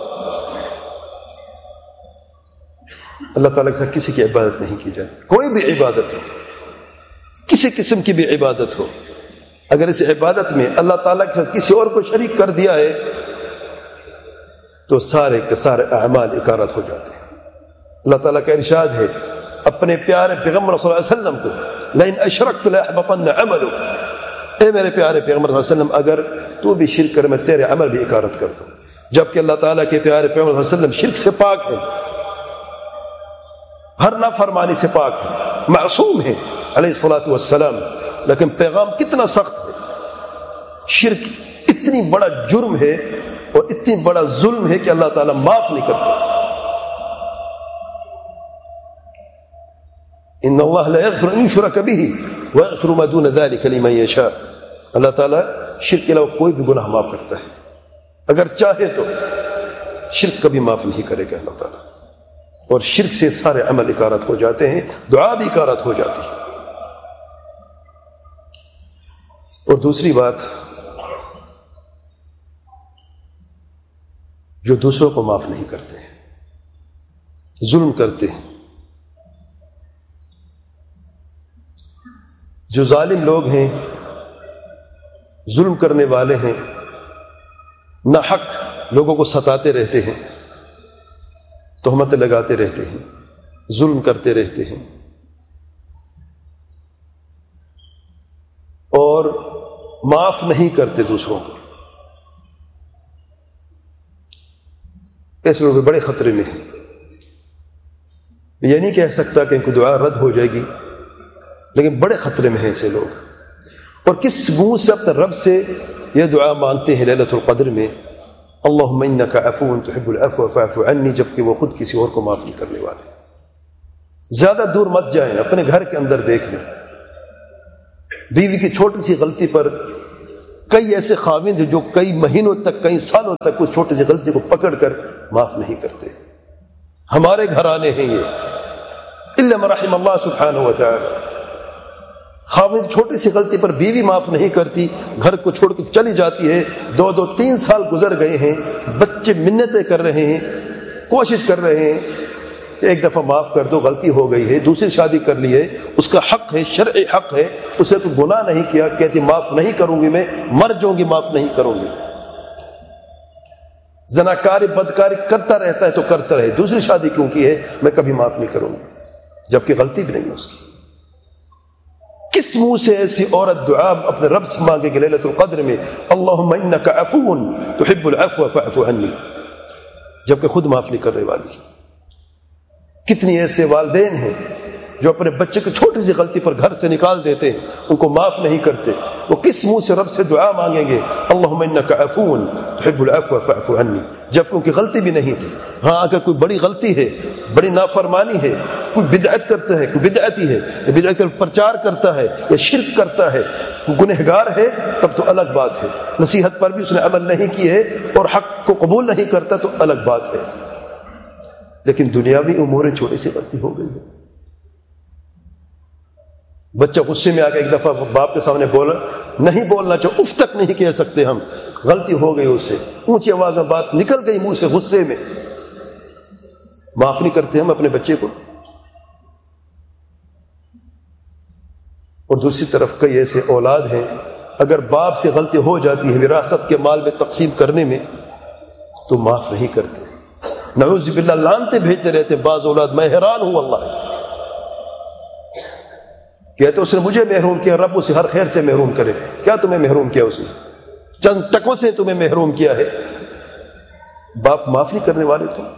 اللہ تعالیٰ کے ساتھ کسی کی عبادت نہیں کی جاتی، کوئی بھی عبادت ہو، کسی قسم کی بھی عبادت ہو، اگر اس عبادت میں اللہ تعالیٰ کے ساتھ کسی اور کو شریک کر دیا ہے تو سارے کے سارے اعمال اکارت ہو جاتے ہیں۔ اللہ تعالیٰ کا ارشاد ہے اپنے پیارے پیغمبر صلی اللہ علیہ وسلم کو لئن اشرکت لأحبطن عملک، اے میرے پیارے پیغمبر صلی اللہ علیہ وسلم اگر تو بھی شرک کر میں تیرے عمل بھی اکارت کر دوں۔ جبکہ اللہ تعالیٰ کے پیارے پیغمبر صلی اللہ علیہ وسلم شرک سے پاک ہے، ہر نافرمانی سے پاک ہے، معصوم ہے علیہ الصلوۃ والسلام، لیکن پیغام کتنا سخت ہے۔ شرک اتنی بڑا جرم ہے اور اتنی بڑا ظلم ہے کہ اللہ تعالیٰ معاف نہیں کرتا۔ ان اللہ لا یغفر ان یشرک به ویغفر ما دون ذلک لمن یشاء، اللہ تعالیٰ شرک کے علاوہ کوئی بھی گناہ معاف کرتا ہے، اگر چاہے تو شرک کبھی معاف نہیں کرے گا اللہ تعالیٰ، اور شرک سے سارے عمل اکارت ہو جاتے ہیں، دعا بھی اکارت ہو جاتی ہے۔ اور دوسری بات، جو دوسروں کو معاف نہیں کرتے، ظلم کرتے ہیں، جو ظالم لوگ ہیں، ظلم کرنے والے ہیں، ناحق لوگوں کو ستاتے رہتے ہیں، تہمتیں لگاتے رہتے ہیں، ظلم کرتے رہتے ہیں، اور معاف نہیں کرتے دوسروں کو، ایسے لوگ بڑے خطرے میں ہیں۔ یہ نہیں کہہ سکتا کہ ان کو دعا رد ہو جائے گی، لیکن بڑے خطرے میں ہیں ایسے لوگ۔ اور کس منہ سے اپنے رب سے یہ دعا مانگتے ہیں لیلۃ القدر میں اللہم انک عفو تحب العفو فاعف عنی، جبکہ وہ خود کسی اور کو معاف نہیں کرنے والے۔ زیادہ دور مت جائیں، اپنے گھر کے اندر دیکھ لیں بیوی کی چھوٹی سی غلطی پر کئی ایسے خاوند ہیں جو کئی مہینوں تک، کئی سالوں تک اس چھوٹی سی غلطی کو پکڑ کر معاف نہیں کرتے. ہمارے گھرانے ہیں یہ، الا من رحم اللہ سبحانہ و تعالی. خاوند چھوٹی سی غلطی پر بیوی معاف نہیں کرتی، گھر کو چھوڑ کے چلی جاتی ہے. 2-3 سال گزر گئے ہیں، بچے منتیں کر رہے ہیں، کوشش کر رہے ہیں کہ ایک دفعہ معاف کر دو، غلطی ہو گئی ہے، دوسری شادی کر لی ہے، اس کا حق ہے، شرعی حق ہے، اسے کوئی گناہ نہیں کیا، کہتی معاف نہیں کروں گی، میں مر جاؤں گی، معاف نہیں کروں گی. زناکاری بدکاری کرتا رہتا ہے تو کرتا رہے، دوسری شادی کیوں کی ہے، میں کبھی معاف نہیں کروں گی، جبکہ غلطی بھی نہیں اس کی. کس منہ سے ایسی عورت دعا اپنے رب سے مانگے گی لیلۃ القدر میں، اللہم انک عفو تحب العفو فاعف عنی، جبکہ خود معاف نہیں کرنے والی. کتنی ایسے والدین ہیں جو اپنے بچے کی چھوٹی سی غلطی پر گھر سے نکال دیتے ہیں، ان کو معاف نہیں کرتے. وہ کس منہ سے رب سے دعا مانگیں گے، اللہم انک عفو تحب العفو فاعف عنی، جبکہ ان کی غلطی بھی نہیں تھی. ہاں اگر کوئی بڑی غلطی ہے، بڑی نافرمانی ہے، کوئی بدعت کرتا ہے، کوئی بدعتی ہے، یا بدعت کا پرچار کرتا ہے یا شرک کرتا ہے، کوئی گنہگار ہے، تب تو الگ بات ہے. نصیحت پر بھی اس نے عمل نہیں کی ہے اور حق کو قبول نہیں کرتا تو الگ بات ہے. لیکن دنیاوی امور چھوٹی سی غلطی ہو گئی ہے. بچہ غصے میں آ کے ایک دفعہ باپ کے سامنے بولا، نہیں بولنا چاہو، اف تک نہیں کہہ سکتے ہم، غلطی ہو گئی اس سے، اونچی آواز میں بات نکل گئی منہ سے غصے میں، معاف نہیں کرتے ہم اپنے بچے کو. اور دوسری طرف کئی ایسے اولاد ہیں، اگر باپ سے غلطی ہو جاتی ہے وراثت کے مال میں تقسیم کرنے میں تو معاف نہیں کرتے، نعوذ باللہ لعنتیں بھیجتے رہتے. بعض اولاد میں حیران ہوں واللہ، کہتے اس نے مجھے محروم کیا، رب اسے ہر خیر سے محروم کرے. کیا تمہیں محروم کیا اس نے؟ چند ٹکوں سے تمہیں محروم کیا ہے. باپ معاف نہیں کرنے والے تم.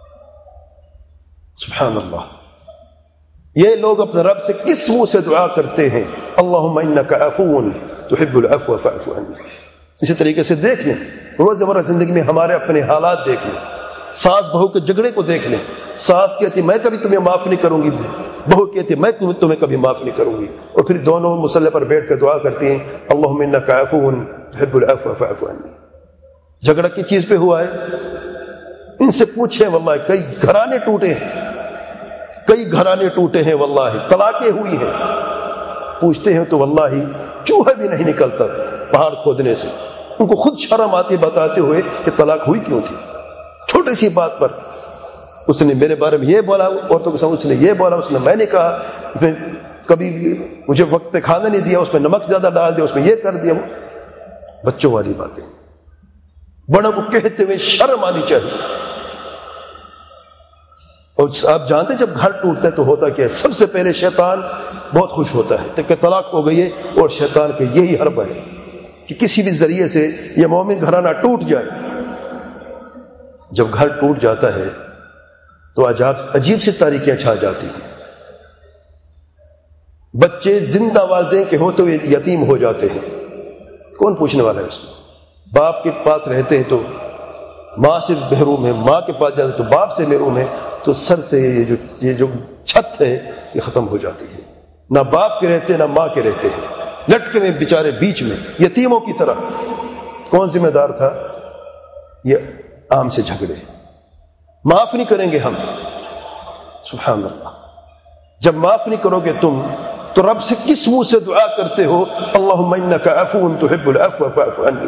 سبحان اللہ. یہ لوگ اپنے رب سے کس منہ سے دعا کرتے ہیں، اللہم انک عفو تحب العفو فاعف عنی. اسی طریقے سے دیکھ لیں روزمرہ زندگی میں ہمارے اپنے حالات دیکھ لیں، ساس بہو کے جھگڑے کو دیکھ لیں. ساس کہتی میں کبھی تمہیں معاف نہیں کروں گی، بہو کہتی میں تمہیں کبھی معاف نہیں کروں گی، اور پھر دونوں مصلی پر بیٹھ کر دعا کرتی ہیں، اللہم انک عفو تحب العفو فاعف عنی. جھگڑا کی چیز پہ ہوا ہے؟ ان سے پوچھیں، واللہ کئی گھرانے ٹوٹے ہیں، کئی گھرانے ٹوٹے ہیں، واللہ طلاقیں ہوئی ہیں. پوچھتے ہیں تو واللہ چوہا بھی نہیں نکلتا پہاڑ کھودنے سے. ان کو خود شرم آتی بتاتے ہوئے کہ طلاق ہوئی کیوں تھی. چھوٹی سی بات پر اس نے میرے بارے میں یہ بولا، عورتوں کے سامنے اس نے یہ بولا، اس نے میں نے کہا، کبھی مجھے وقت پہ کھانا نہیں دیا، اس میں نمک زیادہ ڈال دیا، اس میں یہ کر دیا. بچوں والی باتیں بڑوں کو کہتے ہوئے شرم آنی چاہیے. اور آپ جانتے ہیں جب گھر ٹوٹتا ہے تو ہوتا کیا ہے؟ سب سے پہلے شیطان بہت خوش ہوتا ہے کہ طلاق ہو گئی ہے، اور شیطان کا یہی حرب ہے کہ کسی بھی ذریعے سے یہ مومن گھرانہ ٹوٹ جائے. جب گھر ٹوٹ جاتا ہے تو عجیب سی تاریکیاں چھا جاتی ہیں. بچے زندہ والدین کے ہوتے ہوئے یتیم ہو جاتے ہیں. کون پوچھنے والا ہے اس میں؟ باپ کے پاس رہتے ہیں تو ماں سے محروم ہے، ماں کے پاس جاتے تو باپ سے محروم ہے، تو سر سے یہ جو چھت ہے یہ ختم ہو جاتی ہے. نہ باپ کے رہتے نہ ماں کے رہتے ہیں، لٹکے میں بیچارے بیچ میں یتیموں کی طرح. کون ذمہ دار تھا؟ یہ عام سے جھگڑے. معاف نہیں کریں گے ہم. سبحان اللہ. جب معاف نہیں کرو گے تم تو رب سے کس منہ سے دعا کرتے ہو، اللہم انک عفو تحب العفو فاعف عنی.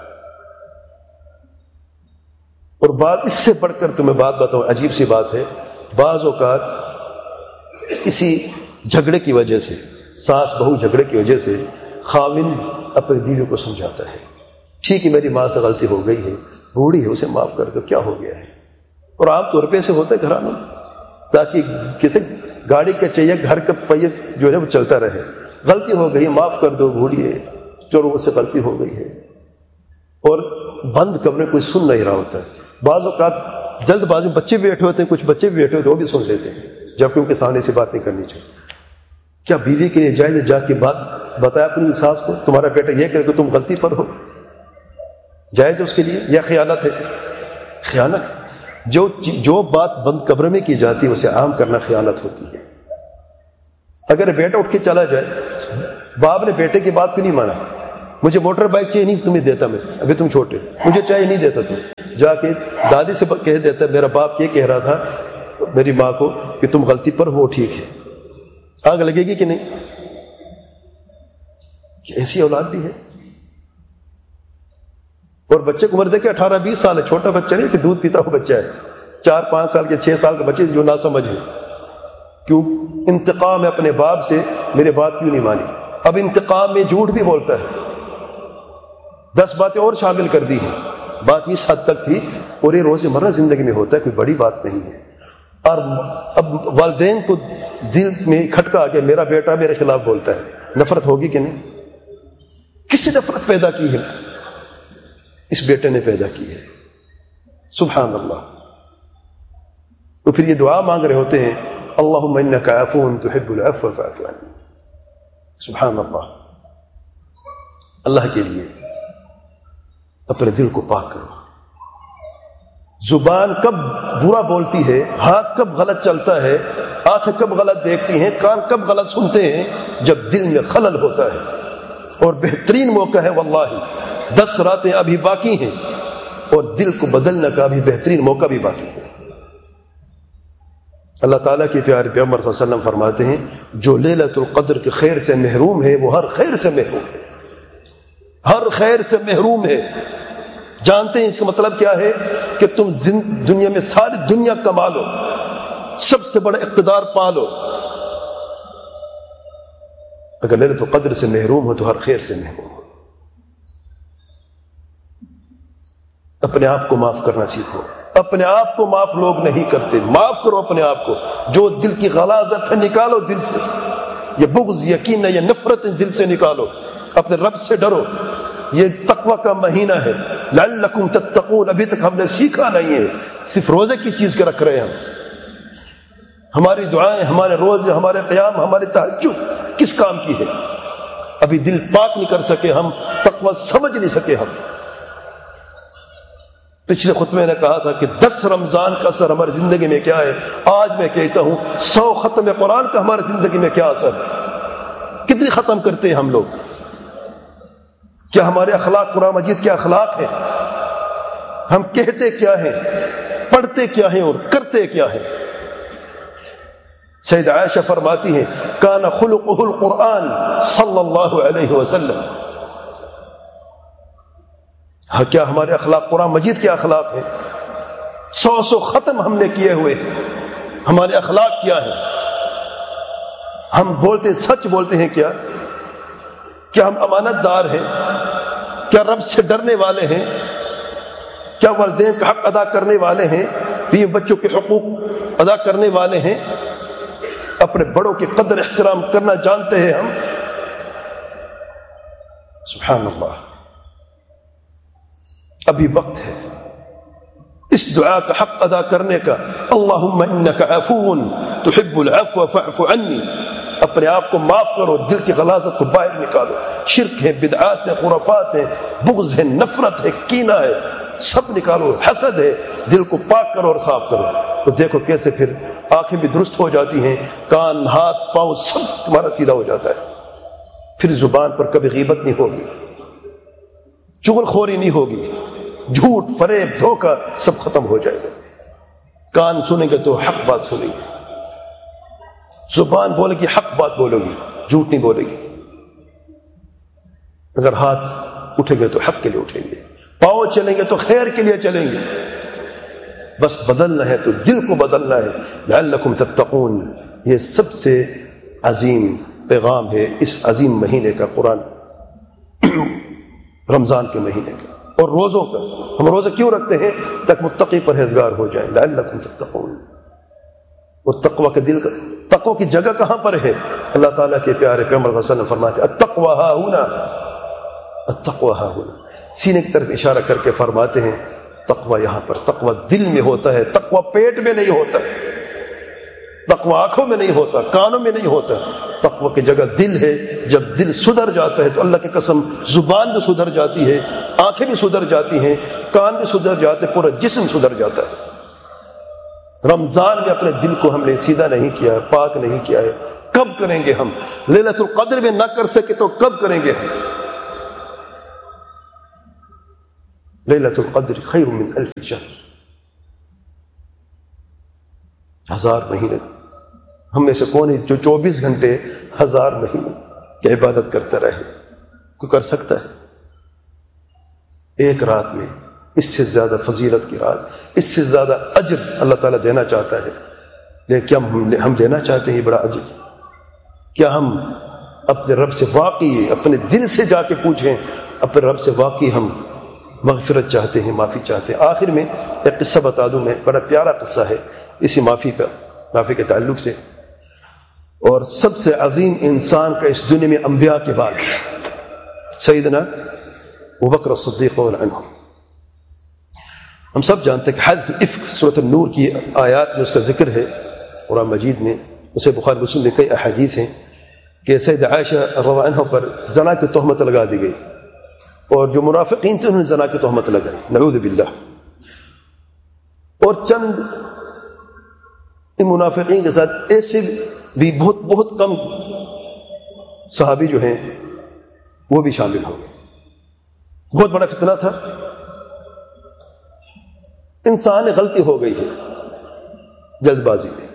اور بات اس سے بڑھ کر تمہیں بات بتاؤں، عجیب سی بات ہے. بعض اوقات کسی جھگڑے کی وجہ سے، ساس بہو جھگڑے کی وجہ سے، خاوند اپنی بیوی کو سمجھاتا ہے، ٹھیک ہے میری ماں سے غلطی ہو گئی ہے، بوڑھی ہے، اسے معاف کر دو، کیا ہو گیا ہے. اور عام طور پہ سے ہوتا ہے گھرانوں میں، تاکہ کسی گاڑی کا چاہیے گھر کا پہیہ جو ہے وہ چلتا رہے. غلطی ہو گئی، معاف کر دو، بوڑھی ہے، چلو اس سے غلطی ہو گئی ہے. اور بند کمرے کوئی سن نہیں رہا ہوتا ہے. بعض اوقات جلد بازی میں بچے بھی بیٹھے ہوتے ہیں، کچھ بچے بھی بیٹھے ہوتے ہیں، وہ بھی سن لیتے ہیں، جبکہ ان کے سامنے سے بات نہیں کرنی چاہیے. کیا بیوی کے لیے جائز ہے جا کے بات بتایا اپنی ساس کو، تمہارا بیٹا یہ کرے کہ تم غلطی پر ہو؟ جائز ہے اس کے لیے یا خیانت ہے؟ خیانت ہے. جو بات بند کمرے میں کی جاتی ہے اسے عام کرنا خیانت ہوتی ہے. اگر بیٹا اٹھ کے چلا جائے باپ نے بیٹے کی بات کیوں نہیں مانا؟ مجھے موٹر بائک چاہیے، نہیں تمہیں دیتا میں، ابھی تم چھوٹے، مجھے چاہیے، نہیں دیتا تم۔ جا کے دادی سے کہہ دیتا میرا باپ یہ کہہ رہا تھا میری ماں کو کہ تم غلطی پر وہ ٹھیک ہے، آگ لگے گی کہ نہیں؟ کہ ایسی اولاد بھی ہے۔ اور بچے کو عمر دیکھے 18-20 سال ہے، چھوٹا بچہ نہیں کہ دودھ پیتا ہوا بچہ ہے، 4-5 سال کے 6 سال کے بچے جو نہ سمجھ ہے۔ کیوں؟ انتقام ہے اپنے باپ سے، میرے بات کیوں نہیں مانی؟ اب انتقام میں جھوٹ بھی بولتا ہے، 10 باتیں اور شامل کر دی ہیں۔ بات اس حد تک تھی، اور یہ روزمرہ زندگی میں ہوتا ہے، کوئی بڑی بات نہیں ہے۔ اور اب والدین کو دل میں کھٹکا آ کے میرا بیٹا میرے خلاف بولتا ہے، نفرت ہوگی کہ نہیں؟ کس نے نفرت پیدا کی ہے؟ اس بیٹے نے پیدا کی ہے۔ سبحان اللہ۔ تو پھر یہ دعا مانگ رہے ہوتے ہیں، اللہم انک عفو تحب العفو فاعف عنی۔ سبحان اللہ۔ اللہ کے لیے اپنے دل کو پاک کرو۔ زبان کب برا بولتی ہے، ہاتھ کب غلط چلتا ہے، آنکھیں کب غلط دیکھتی ہیں، کان کب غلط سنتے ہیں؟ جب دل میں خلل ہوتا ہے۔ اور بہترین موقع ہے واللہ 10 راتیں ابھی باقی ہیں، اور دل کو بدلنے کا بھی بہترین موقع بھی باقی ہے۔ اللہ تعالیٰ کے پیارے پیغمبر صلی اللہ علیہ وسلم فرماتے ہیں، جو لیلۃ القدر کے خیر سے محروم ہے وہ ہر خیر سے محروم ہے، ہر خیر سے محروم ہے۔ جانتے ہیں اس کا مطلب کیا ہے؟ کہ تم دنیا میں ساری دنیا کما لو، سب سے بڑا اقتدار پا لو، اگر لیلۃ القدر سے محروم ہو تو ہر خیر سے محروم ہو۔ اپنے آپ کو معاف کرنا سیکھو۔ اپنے آپ کو معاف لوگ نہیں کرتے، معاف کرو اپنے آپ کو۔ جو دل کی غلاظت ہے نکالو دل سے، یہ بغض، یقین یا نفرت دل سے نکالو، اپنے رب سے ڈرو۔ یہ تقوی کا مہینہ ہے، لعلکم تتقون۔ ابھی تک ہم نے سیکھا نہیں ہے، صرف روزے کی چیز کے رکھ رہے ہیں ہم۔ ہماری دعائیں، ہمارے روزے، ہمارے قیام، ہماری تہجد کس کام کی ہے؟ ابھی دل پاک نہیں کر سکے ہم، تقوی سمجھ نہیں سکے ہم۔ پچھلے خطبے نے کہا تھا کہ 10 رمضان کا اثر ہماری زندگی میں کیا ہے، آج میں کہتا ہوں 100 ختم قرآن کا ہماری زندگی میں کیا اثر ہے۔ کتنی ختم کرتے ہیں ہم لوگ؟ کیا ہمارے اخلاق قرآن مجید کے اخلاق ہیں؟ ہم کہتے کیا ہیں، پڑھتے کیا ہیں اور کرتے کیا ہیں؟ سید عائشہ فرماتی ہیں، کان خلقہ القرآن صلی اللہ علیہ وسلم۔ ہاں، کیا ہمارے اخلاق قرآن مجید کے اخلاق ہیں؟ 100 ختم ہم نے کیے ہوئے ہیں، ہمارے اخلاق کیا ہیں؟ ہم بولتے سچ بولتے ہیں کیا؟ کیا ہم امانت دار ہیں؟ کیا رب سے ڈرنے والے ہیں؟ کیا والدین کا حق ادا کرنے والے ہیں؟ بیوی بچوں کے حقوق ادا کرنے والے ہیں؟ اپنے بڑوں کی قدر احترام کرنا جانتے ہیں ہم؟ سبحان اللہ۔ ابھی وقت ہے اس دعا کا حق ادا کرنے کا، اللہم انک عفو تحب العفو فاعف عنی۔ اپنے آپ کو معاف کرو، دل کی غلاظت کو باہر نکالو۔ شرک ہے، بدعات ہے، خرافات ہے، بغض ہے، نفرت ہے، کینہ ہے، سب نکالو۔ حسد ہے، دل کو پاک کرو اور صاف کرو۔ تو دیکھو کیسے پھر آنکھیں بھی درست ہو جاتی ہیں، کان، ہاتھ، پاؤں سب تمہارا سیدھا ہو جاتا ہے۔ پھر زبان پر کبھی غیبت نہیں ہوگی، چغل خوری نہیں ہوگی، جھوٹ، فریب، دھوکہ سب ختم ہو جائے گا۔ کان سنیں گے تو حق بات سنیں گے، زبان بولے گی حق بات بولو گی، جھوٹ نہیں بولے گی۔ اگر ہاتھ اٹھیں گے تو حق کے لیے اٹھیں گے، پاؤں چلیں گے تو خیر کے لیے چلیں گے۔ بس بدلنا ہے تو دل کو بدلنا ہے۔ لعلکم تتقون، یہ سب سے عظیم پیغام ہے اس عظیم مہینے کا، قرآن رمضان کے مہینے کا اور روزوں کا۔ ہم روزے کیوں رکھتے ہیں؟ تاکہ متقی پرہیزگار ہو جائے۔ لعلکم تتقون۔ اور تقوی کے دل کا، تقوی کی جگہ کہاں پر ہے؟ اللہ تعالیٰ کے پیارے پیغمبر صلی اللہ علیہ وسلم فرماتے ہیں التقوی ها هنا، التقوی ها هنا، سینے کی طرف اشارہ کر کے فرماتے ہیں تقوی یہاں پر۔ تقوی دل میں ہوتا ہے، تقوی پیٹ میں نہیں ہوتا، تقوی آنکھوں میں نہیں ہوتا، کانوں میں نہیں ہوتا۔ تقوی کی جگہ دل ہے۔ جب دل سدھر جاتا ہے تو اللہ کی قسم زبان بھی سدھر جاتی ہے، آنکھیں بھی سدھر جاتی ہیں، کان بھی سدھر جاتے، پورا جسم سدھر جاتا ہے۔ رمضان میں اپنے دل کو ہم نے سیدھا نہیں کیا، پاک نہیں کیا ہے، کب کریں گے ہم؟ لیلۃ القدر میں نہ کر سکے تو کب کریں گے ہم؟ لیلۃ القدر خیر من الف شہر، 1000 مہینے۔ ہم میں سے کون ہے جو 24 گھنٹے 1000 مہینے کی عبادت کرتا رہے؟ کوئی کر سکتا ہے؟ ایک رات میں اس سے زیادہ فضیلت کی رات، اس سے زیادہ اجر اللہ تعالیٰ دینا چاہتا ہے، لیکن کیا ہم لینا چاہتے ہیں یہ بڑا اجر؟ کیا ہم اپنے رب سے واقعی اپنے دل سے جا کے پوچھیں، اپنے رب سے واقعی ہم مغفرت چاہتے ہیں، معافی چاہتے ہیں؟ آخر میں ایک قصہ بتا دوں میں، بڑا پیارا قصہ ہے اسی معافی کے تعلق سے، اور سب سے عظیم انسان کا اس دنیا میں انبیاء کے بعد سیدنا ابوبکر الصدیق رضی اللہ عنہ۔ ہم سب جانتے ہیں کہ حادث الافک سورۃ النور کی آیات میں اس کا ذکر ہے قرآن مجید میں، اسے بخاری مسلم میں کئی احادیث ہیں کہ سیدہ عائشہ رضی اللہ عنہ پر زنا کی تہمت لگا دی گئی، اور جو منافقین تھے انہوں نے زنا کی تہمت لگائی، نعوذ باللہ۔ اور چند ان منافقین کے ساتھ ایسے بھی بہت کم صحابی جو ہیں وہ بھی شامل ہو گئے۔ بہت بڑا فتنہ تھا، انسان غلطی ہو گئی ہے جلد بازی میں۔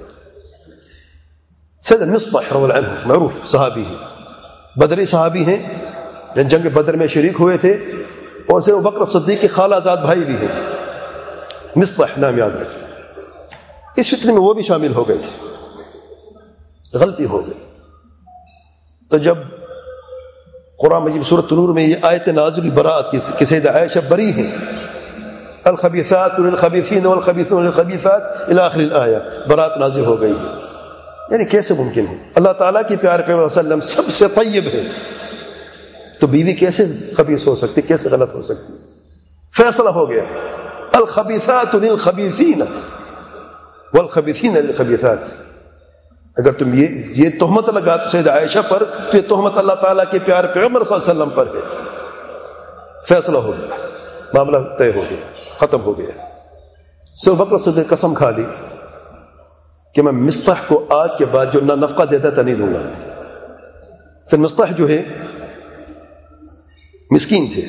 سید مصطح رضی اللہ عنہ معروف صحابی ہیں، بدری صحابی ہیں، جنگ بدر میں شریک ہوئے تھے، اور سید ابوبکر صدیق کے خالہ زاد بھائی بھی ہیں، مصطح نام یاد رکھیں۔ اس فتنے میں وہ بھی شامل ہو گئے تھے، غلطی ہو گئی۔ تو جب قرآن مجید سورۃ نور میں یہ آیت نازل برات کی کہ سیدہ عائشہ بری ہیں، الخبیثات للخبیثین والخبیثون للخبیثات الی آخر الآیہ، برات نازل ہو گئی ہے۔ یعنی کیسے ممکن ہے؟ اللہ تعالیٰ کی پیارے پیغمبر صلی اللہ علیہ وسلم سب سے طیب ہے، تو بیوی کیسے خبیث ہو سکتی، کیسے غلط ہو سکتی؟ فیصلہ ہو گیا، الخبیثات للخبیثین والخبیثین للخبیثات۔ اگر تم یہ تہمت لگا تو سیدہ عائشہ پر، تو یہ تہمت اللہ تعالیٰ کے پیارے پیغمبر صلی اللہ علیہ وسلم پر ہے۔ فیصلہ ہو گیا، معاملہ طے ہو گیا، ختم ہو گیا۔ سید ابوبکر صدیق قسم کھا لی کہ میں مصطح کو آج کے بعد جو نہ نفقہ دیتا تھا نہیں دوں گا۔ سید مصطح جو ہے مسکین تھے،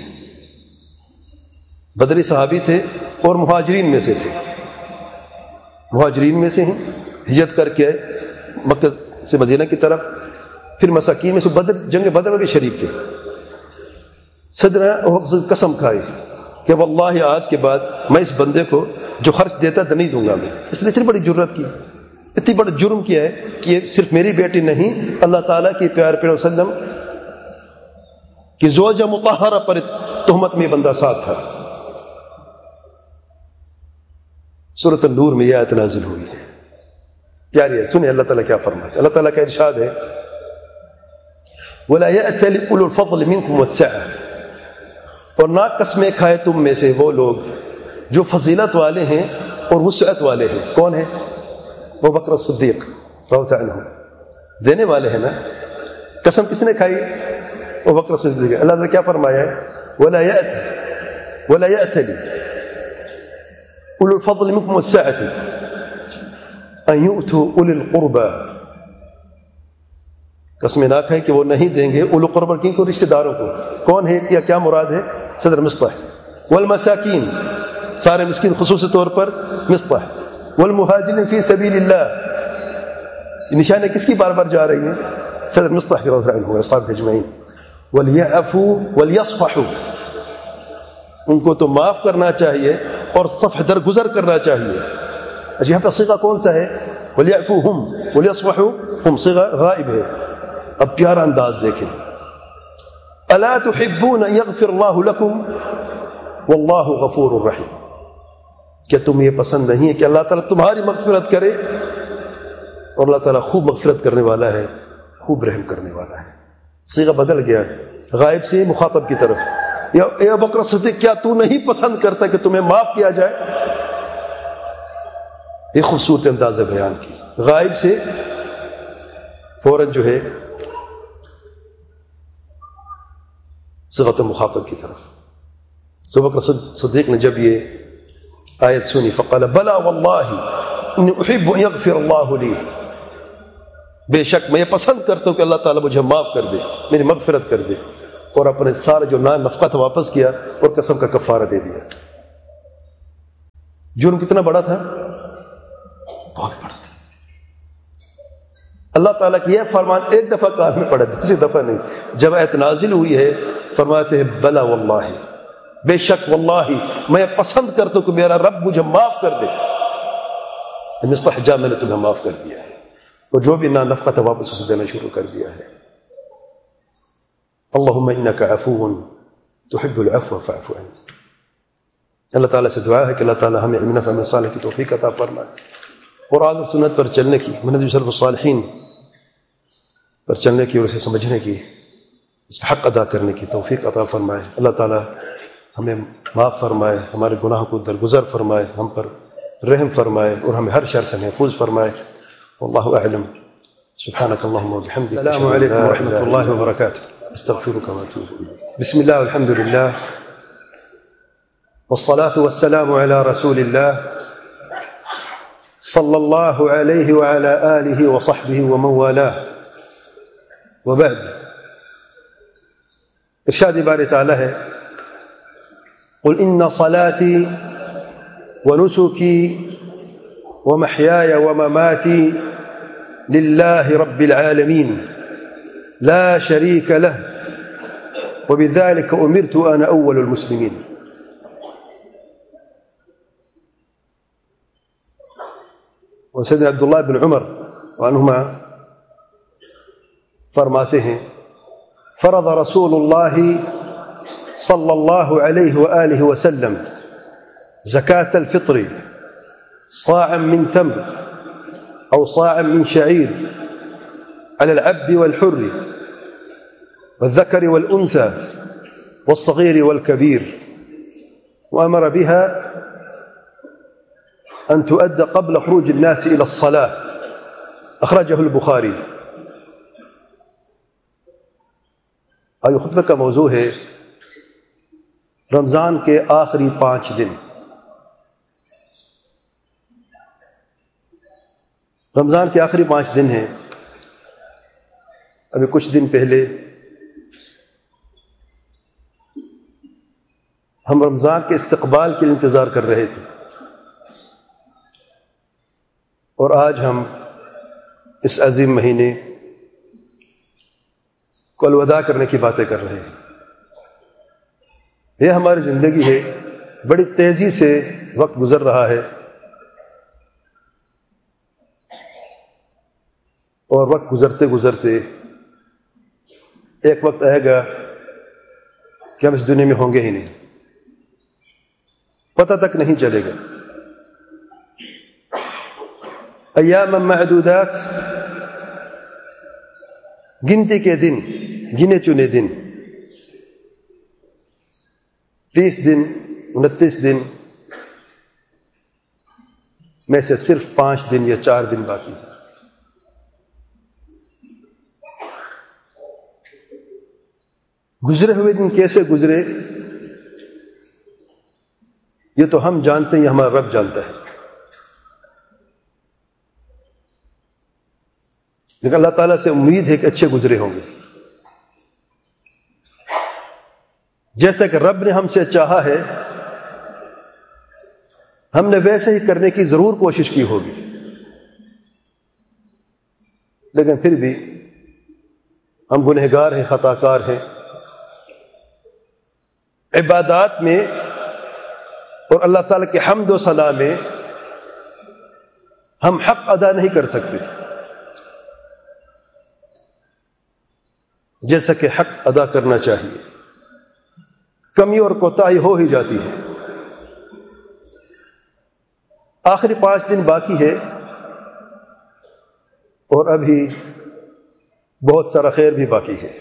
بدری صحابی تھے، اور مہاجرین میں سے تھے، مہاجرین میں سے ہیں، ہجرت کر کے مکہ سے مدینہ کی طرف، پھر مساکین میں سے جنگ بدر میں بھی شریک تھے۔ صدر قسم کھائی کہ واللہ آج کے بعد میں اس بندے کو جو خرچ دیتا تھا نہیں دوں گا میں۔ اس نے اتنی بڑی جرت کی، اتنی بڑا جرم کیا ہے کہ یہ صرف میری بیٹی نہیں، اللہ تعالیٰ کے پیارے پیغمبر صلی اللہ علیہ وسلم کی زوجہ مطہرہ پر تہمت میں بندہ ساتھ تھا۔ سورۃ النور میں یہ آیت نازل ہوئی ہے، پیاری ہے، سنیں اللہ تعالیٰ کیا فرماتے ہیں۔ اللہ تعالیٰ کا ارشاد ہے وَلَا يَأْتَلِ أُولُو الْفَضْلِ مِنْكُمْ وَالسَّعَةِ، اور نہ قسمیں کھائے تم میں سے وہ لوگ جو فضیلت والے ہیں اور وسعت والے ہیں۔ کون ہیں؟ ابوبکر صدیق رضی اللہ عنہ، دینے والے ہیں نا۔ قسم کس نے کھائی؟ ابوبکر صدیق۔ اللہ نے کیا فرمایا ہے؟ وَلَا يَأْتَلِ أُولُو الْفَضْلِ مِنْكُمْ وَالسَّعَةِ أَن يُؤْتُوا أُولِي الْقُرْبَى، قسمیں نہ کھائیں کہ وہ نہیں دیں گے اولو قربا، کن کو؟ رشتہ داروں کو۔ کون ہے یا کیا مراد ہے؟ صدر مصطح۔ والمساکین، سارے مسکین خصوصی طور پر مصطح۔ والمہاجرین فی سبیل اللہ، نشانیں کس کی بار بار جا رہی ہیں؟ صدر مصطح رضی اللہ عنہ اصحاب اجمعین۔ ولیعفوا ولیصفحوا، ان کو تو معاف کرنا چاہیے اور صفح درگزر کرنا چاہیے۔ اچھا یہاں پہ صیغہ کون سا ہے؟ ولیعفوا ہم ولیصفحوا ہم، صیغہ غائب ہے۔ اب پیارا انداز دیکھیں، الا تحبون ان یغفر اللہ لکم واللہ غفور الرحیم، کیا تم یہ پسند نہیں ہے کہ اللہ تعالیٰ تمہاری مغفرت کرے؟ اور اللہ تعالیٰ خوب مغفرت کرنے والا ہے، خوب رحم کرنے والا ہے۔ صیغہ بدل گیا، غائب سے مخاطب کی طرف، یا اے ابوبکر صدیق کیا تو نہیں پسند کرتا کہ تمہیں معاف کیا جائے؟ یہ خوبصورت انداز ہے بیان کی، غائب سے فوراً جو ہے صیغۃ مخاطب کی طرف۔ ابوبکر صدیق نے جب یہ آیت سنی فقال بلا واللہ انی احب ان یغفر اللہ لی، بے شک میں یہ پسند کرتا ہوں کہ اللہ تعالیٰ مجھے معاف کر دے، میری مغفرت کر دے، اور اپنے سارے جو نفقہ تھا واپس کیا اور قسم کا کفارہ دے دیا۔ جرم کتنا بڑا تھا؟ بہت بڑا تھا۔ اللہ تعالیٰ کی یہ فرمان ایک دفعہ کان میں پڑا، دوسری دفعہ نہیں۔ جب آیت نازل ہوئی ہے فرماتے ہیں بلا واللہ، بے شک واللہ میں پسند کرتا ہوں کہ میرا رب مجھے معاف کر دے، مستحجا میں نے تمہیں معاف کر دیا ہے، اور جو بھی نفقہ تھا واپس اسے دینا شروع کر دیا ہے۔ اللہم انک عفو تحب العفو فاعف عنی۔ اللہ تعالیٰ سے دعا ہے کہ اللہ تعالیٰ ہمیں علم نافع عمل صالح کی توفیق عطا فرمائے، قرآن اور سنت پر چلنے کی، منہج سلف الصالحین پر چلنے کی اور اسے سمجھنے کی، اس کا حق ادا کرنے کی توفیق عطا فرمائے۔ اللہ تعالیٰ ہمیں معاف فرمائے، ہمارے گناہوں کو درگزر فرمائے، ہم پر رحم فرمائے، اور ہمیں ہر شر سے محفوظ فرمائے۔ واللہ اعلم، سبحانک اللہم وبحمدک، السلام علیکم ورحمۃ اللہ وبرکاتہ، استغفرک واتوب الیک۔ بسم اللہ والحمد للہ والصلاة والسلام على رسول اللہ صلی اللہ علیہ وعلى آلہ وصحبہ ومن والاه، وبعد۔ ارشاد باری تعالی ہے قل ان صلاتي ونسكي ومحياي ومماتي لله رب العالمين لا شريك له وبذلك أمرت وأنا أول المسلمين۔ وسيدنا عبد الله بن عمر عنهما فرماتے ہیں فرض رسول اللہ صلی اللہ علیہ وآلہ وسلم زكاة الفطر صاعا من تمر أو صاعا من شعير على العبد والحر والذكر والأنثى والصغير والكبير، وأمر بها أن تؤدى قبل خروج الناس إلى الصلاة، أخرجه البخاري۔ آج خطبہ کا موضوع ہے رمضان کے آخری 5 دن۔ رمضان کے آخری 5 دن ہیں۔ ابھی کچھ دن پہلے ہم رمضان کے استقبال کے انتظار کر رہے تھے، اور آج ہم اس عظیم مہینے کو الوداع کرنے کی باتیں کر رہے ہیں۔ یہ ہماری زندگی ہے، بڑی تیزی سے وقت گزر رہا ہے، اور وقت گزرتے گزرتے ایک وقت آئے گا کہ ہم اس دنیا میں ہوں گے ہی نہیں، پتہ تک نہیں چلے گا۔ ایام معدودات، گنتی کے دن، گنے چنے دن، 30 دن 29 دن میں سے صرف 5 دن یا 4 دن باقی ہیں۔ گزرے ہوئے دن کیسے گزرے یہ تو ہم جانتے ہیں، یہ ہمارا رب جانتا ہے، لیکن اللہ تعالیٰ سے امید ہے کہ اچھے گزرے ہوں گے۔ جیسا کہ رب نے ہم سے چاہا ہے ہم نے ویسے ہی کرنے کی ضرور کوشش کی ہوگی، لیکن پھر بھی ہم گنہگار ہیں، خطا کار ہیں۔ عبادات میں اور اللہ تعالیٰ کے حمد و ثنا میں ہم حق ادا نہیں کر سکتے جیسا کہ حق ادا کرنا چاہیے، کمی اور کوتاہی ہو ہی جاتی ہے۔ آخری 5 دن باقی ہے، اور ابھی بہت سارا خیر بھی باقی ہے۔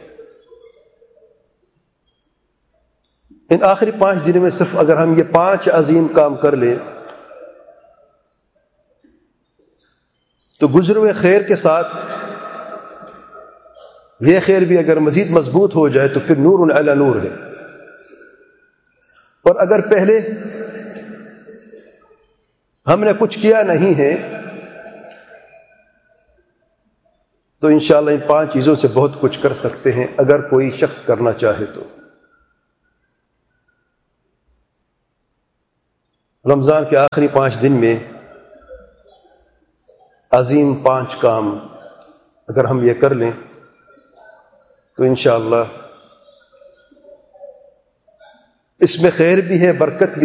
ان آخری 5 دنوں میں صرف اگر ہم یہ 5 عظیم کام کر لیں تو گزرے ہوئے خیر کے ساتھ یہ خیر بھی اگر مزید مضبوط ہو جائے تو پھر نور علی نور ہے۔ اور اگر پہلے ہم نے کچھ کیا نہیں ہے تو انشاءاللہ ان 5 چیزوں سے بہت کچھ کر سکتے ہیں اگر کوئی شخص کرنا چاہے تو۔ رمضان کے آخری 5 دن میں عظیم 5 کام اگر ہم یہ کر لیں تو انشاءاللہ اس میں خیر بھی ہے، برکت بھی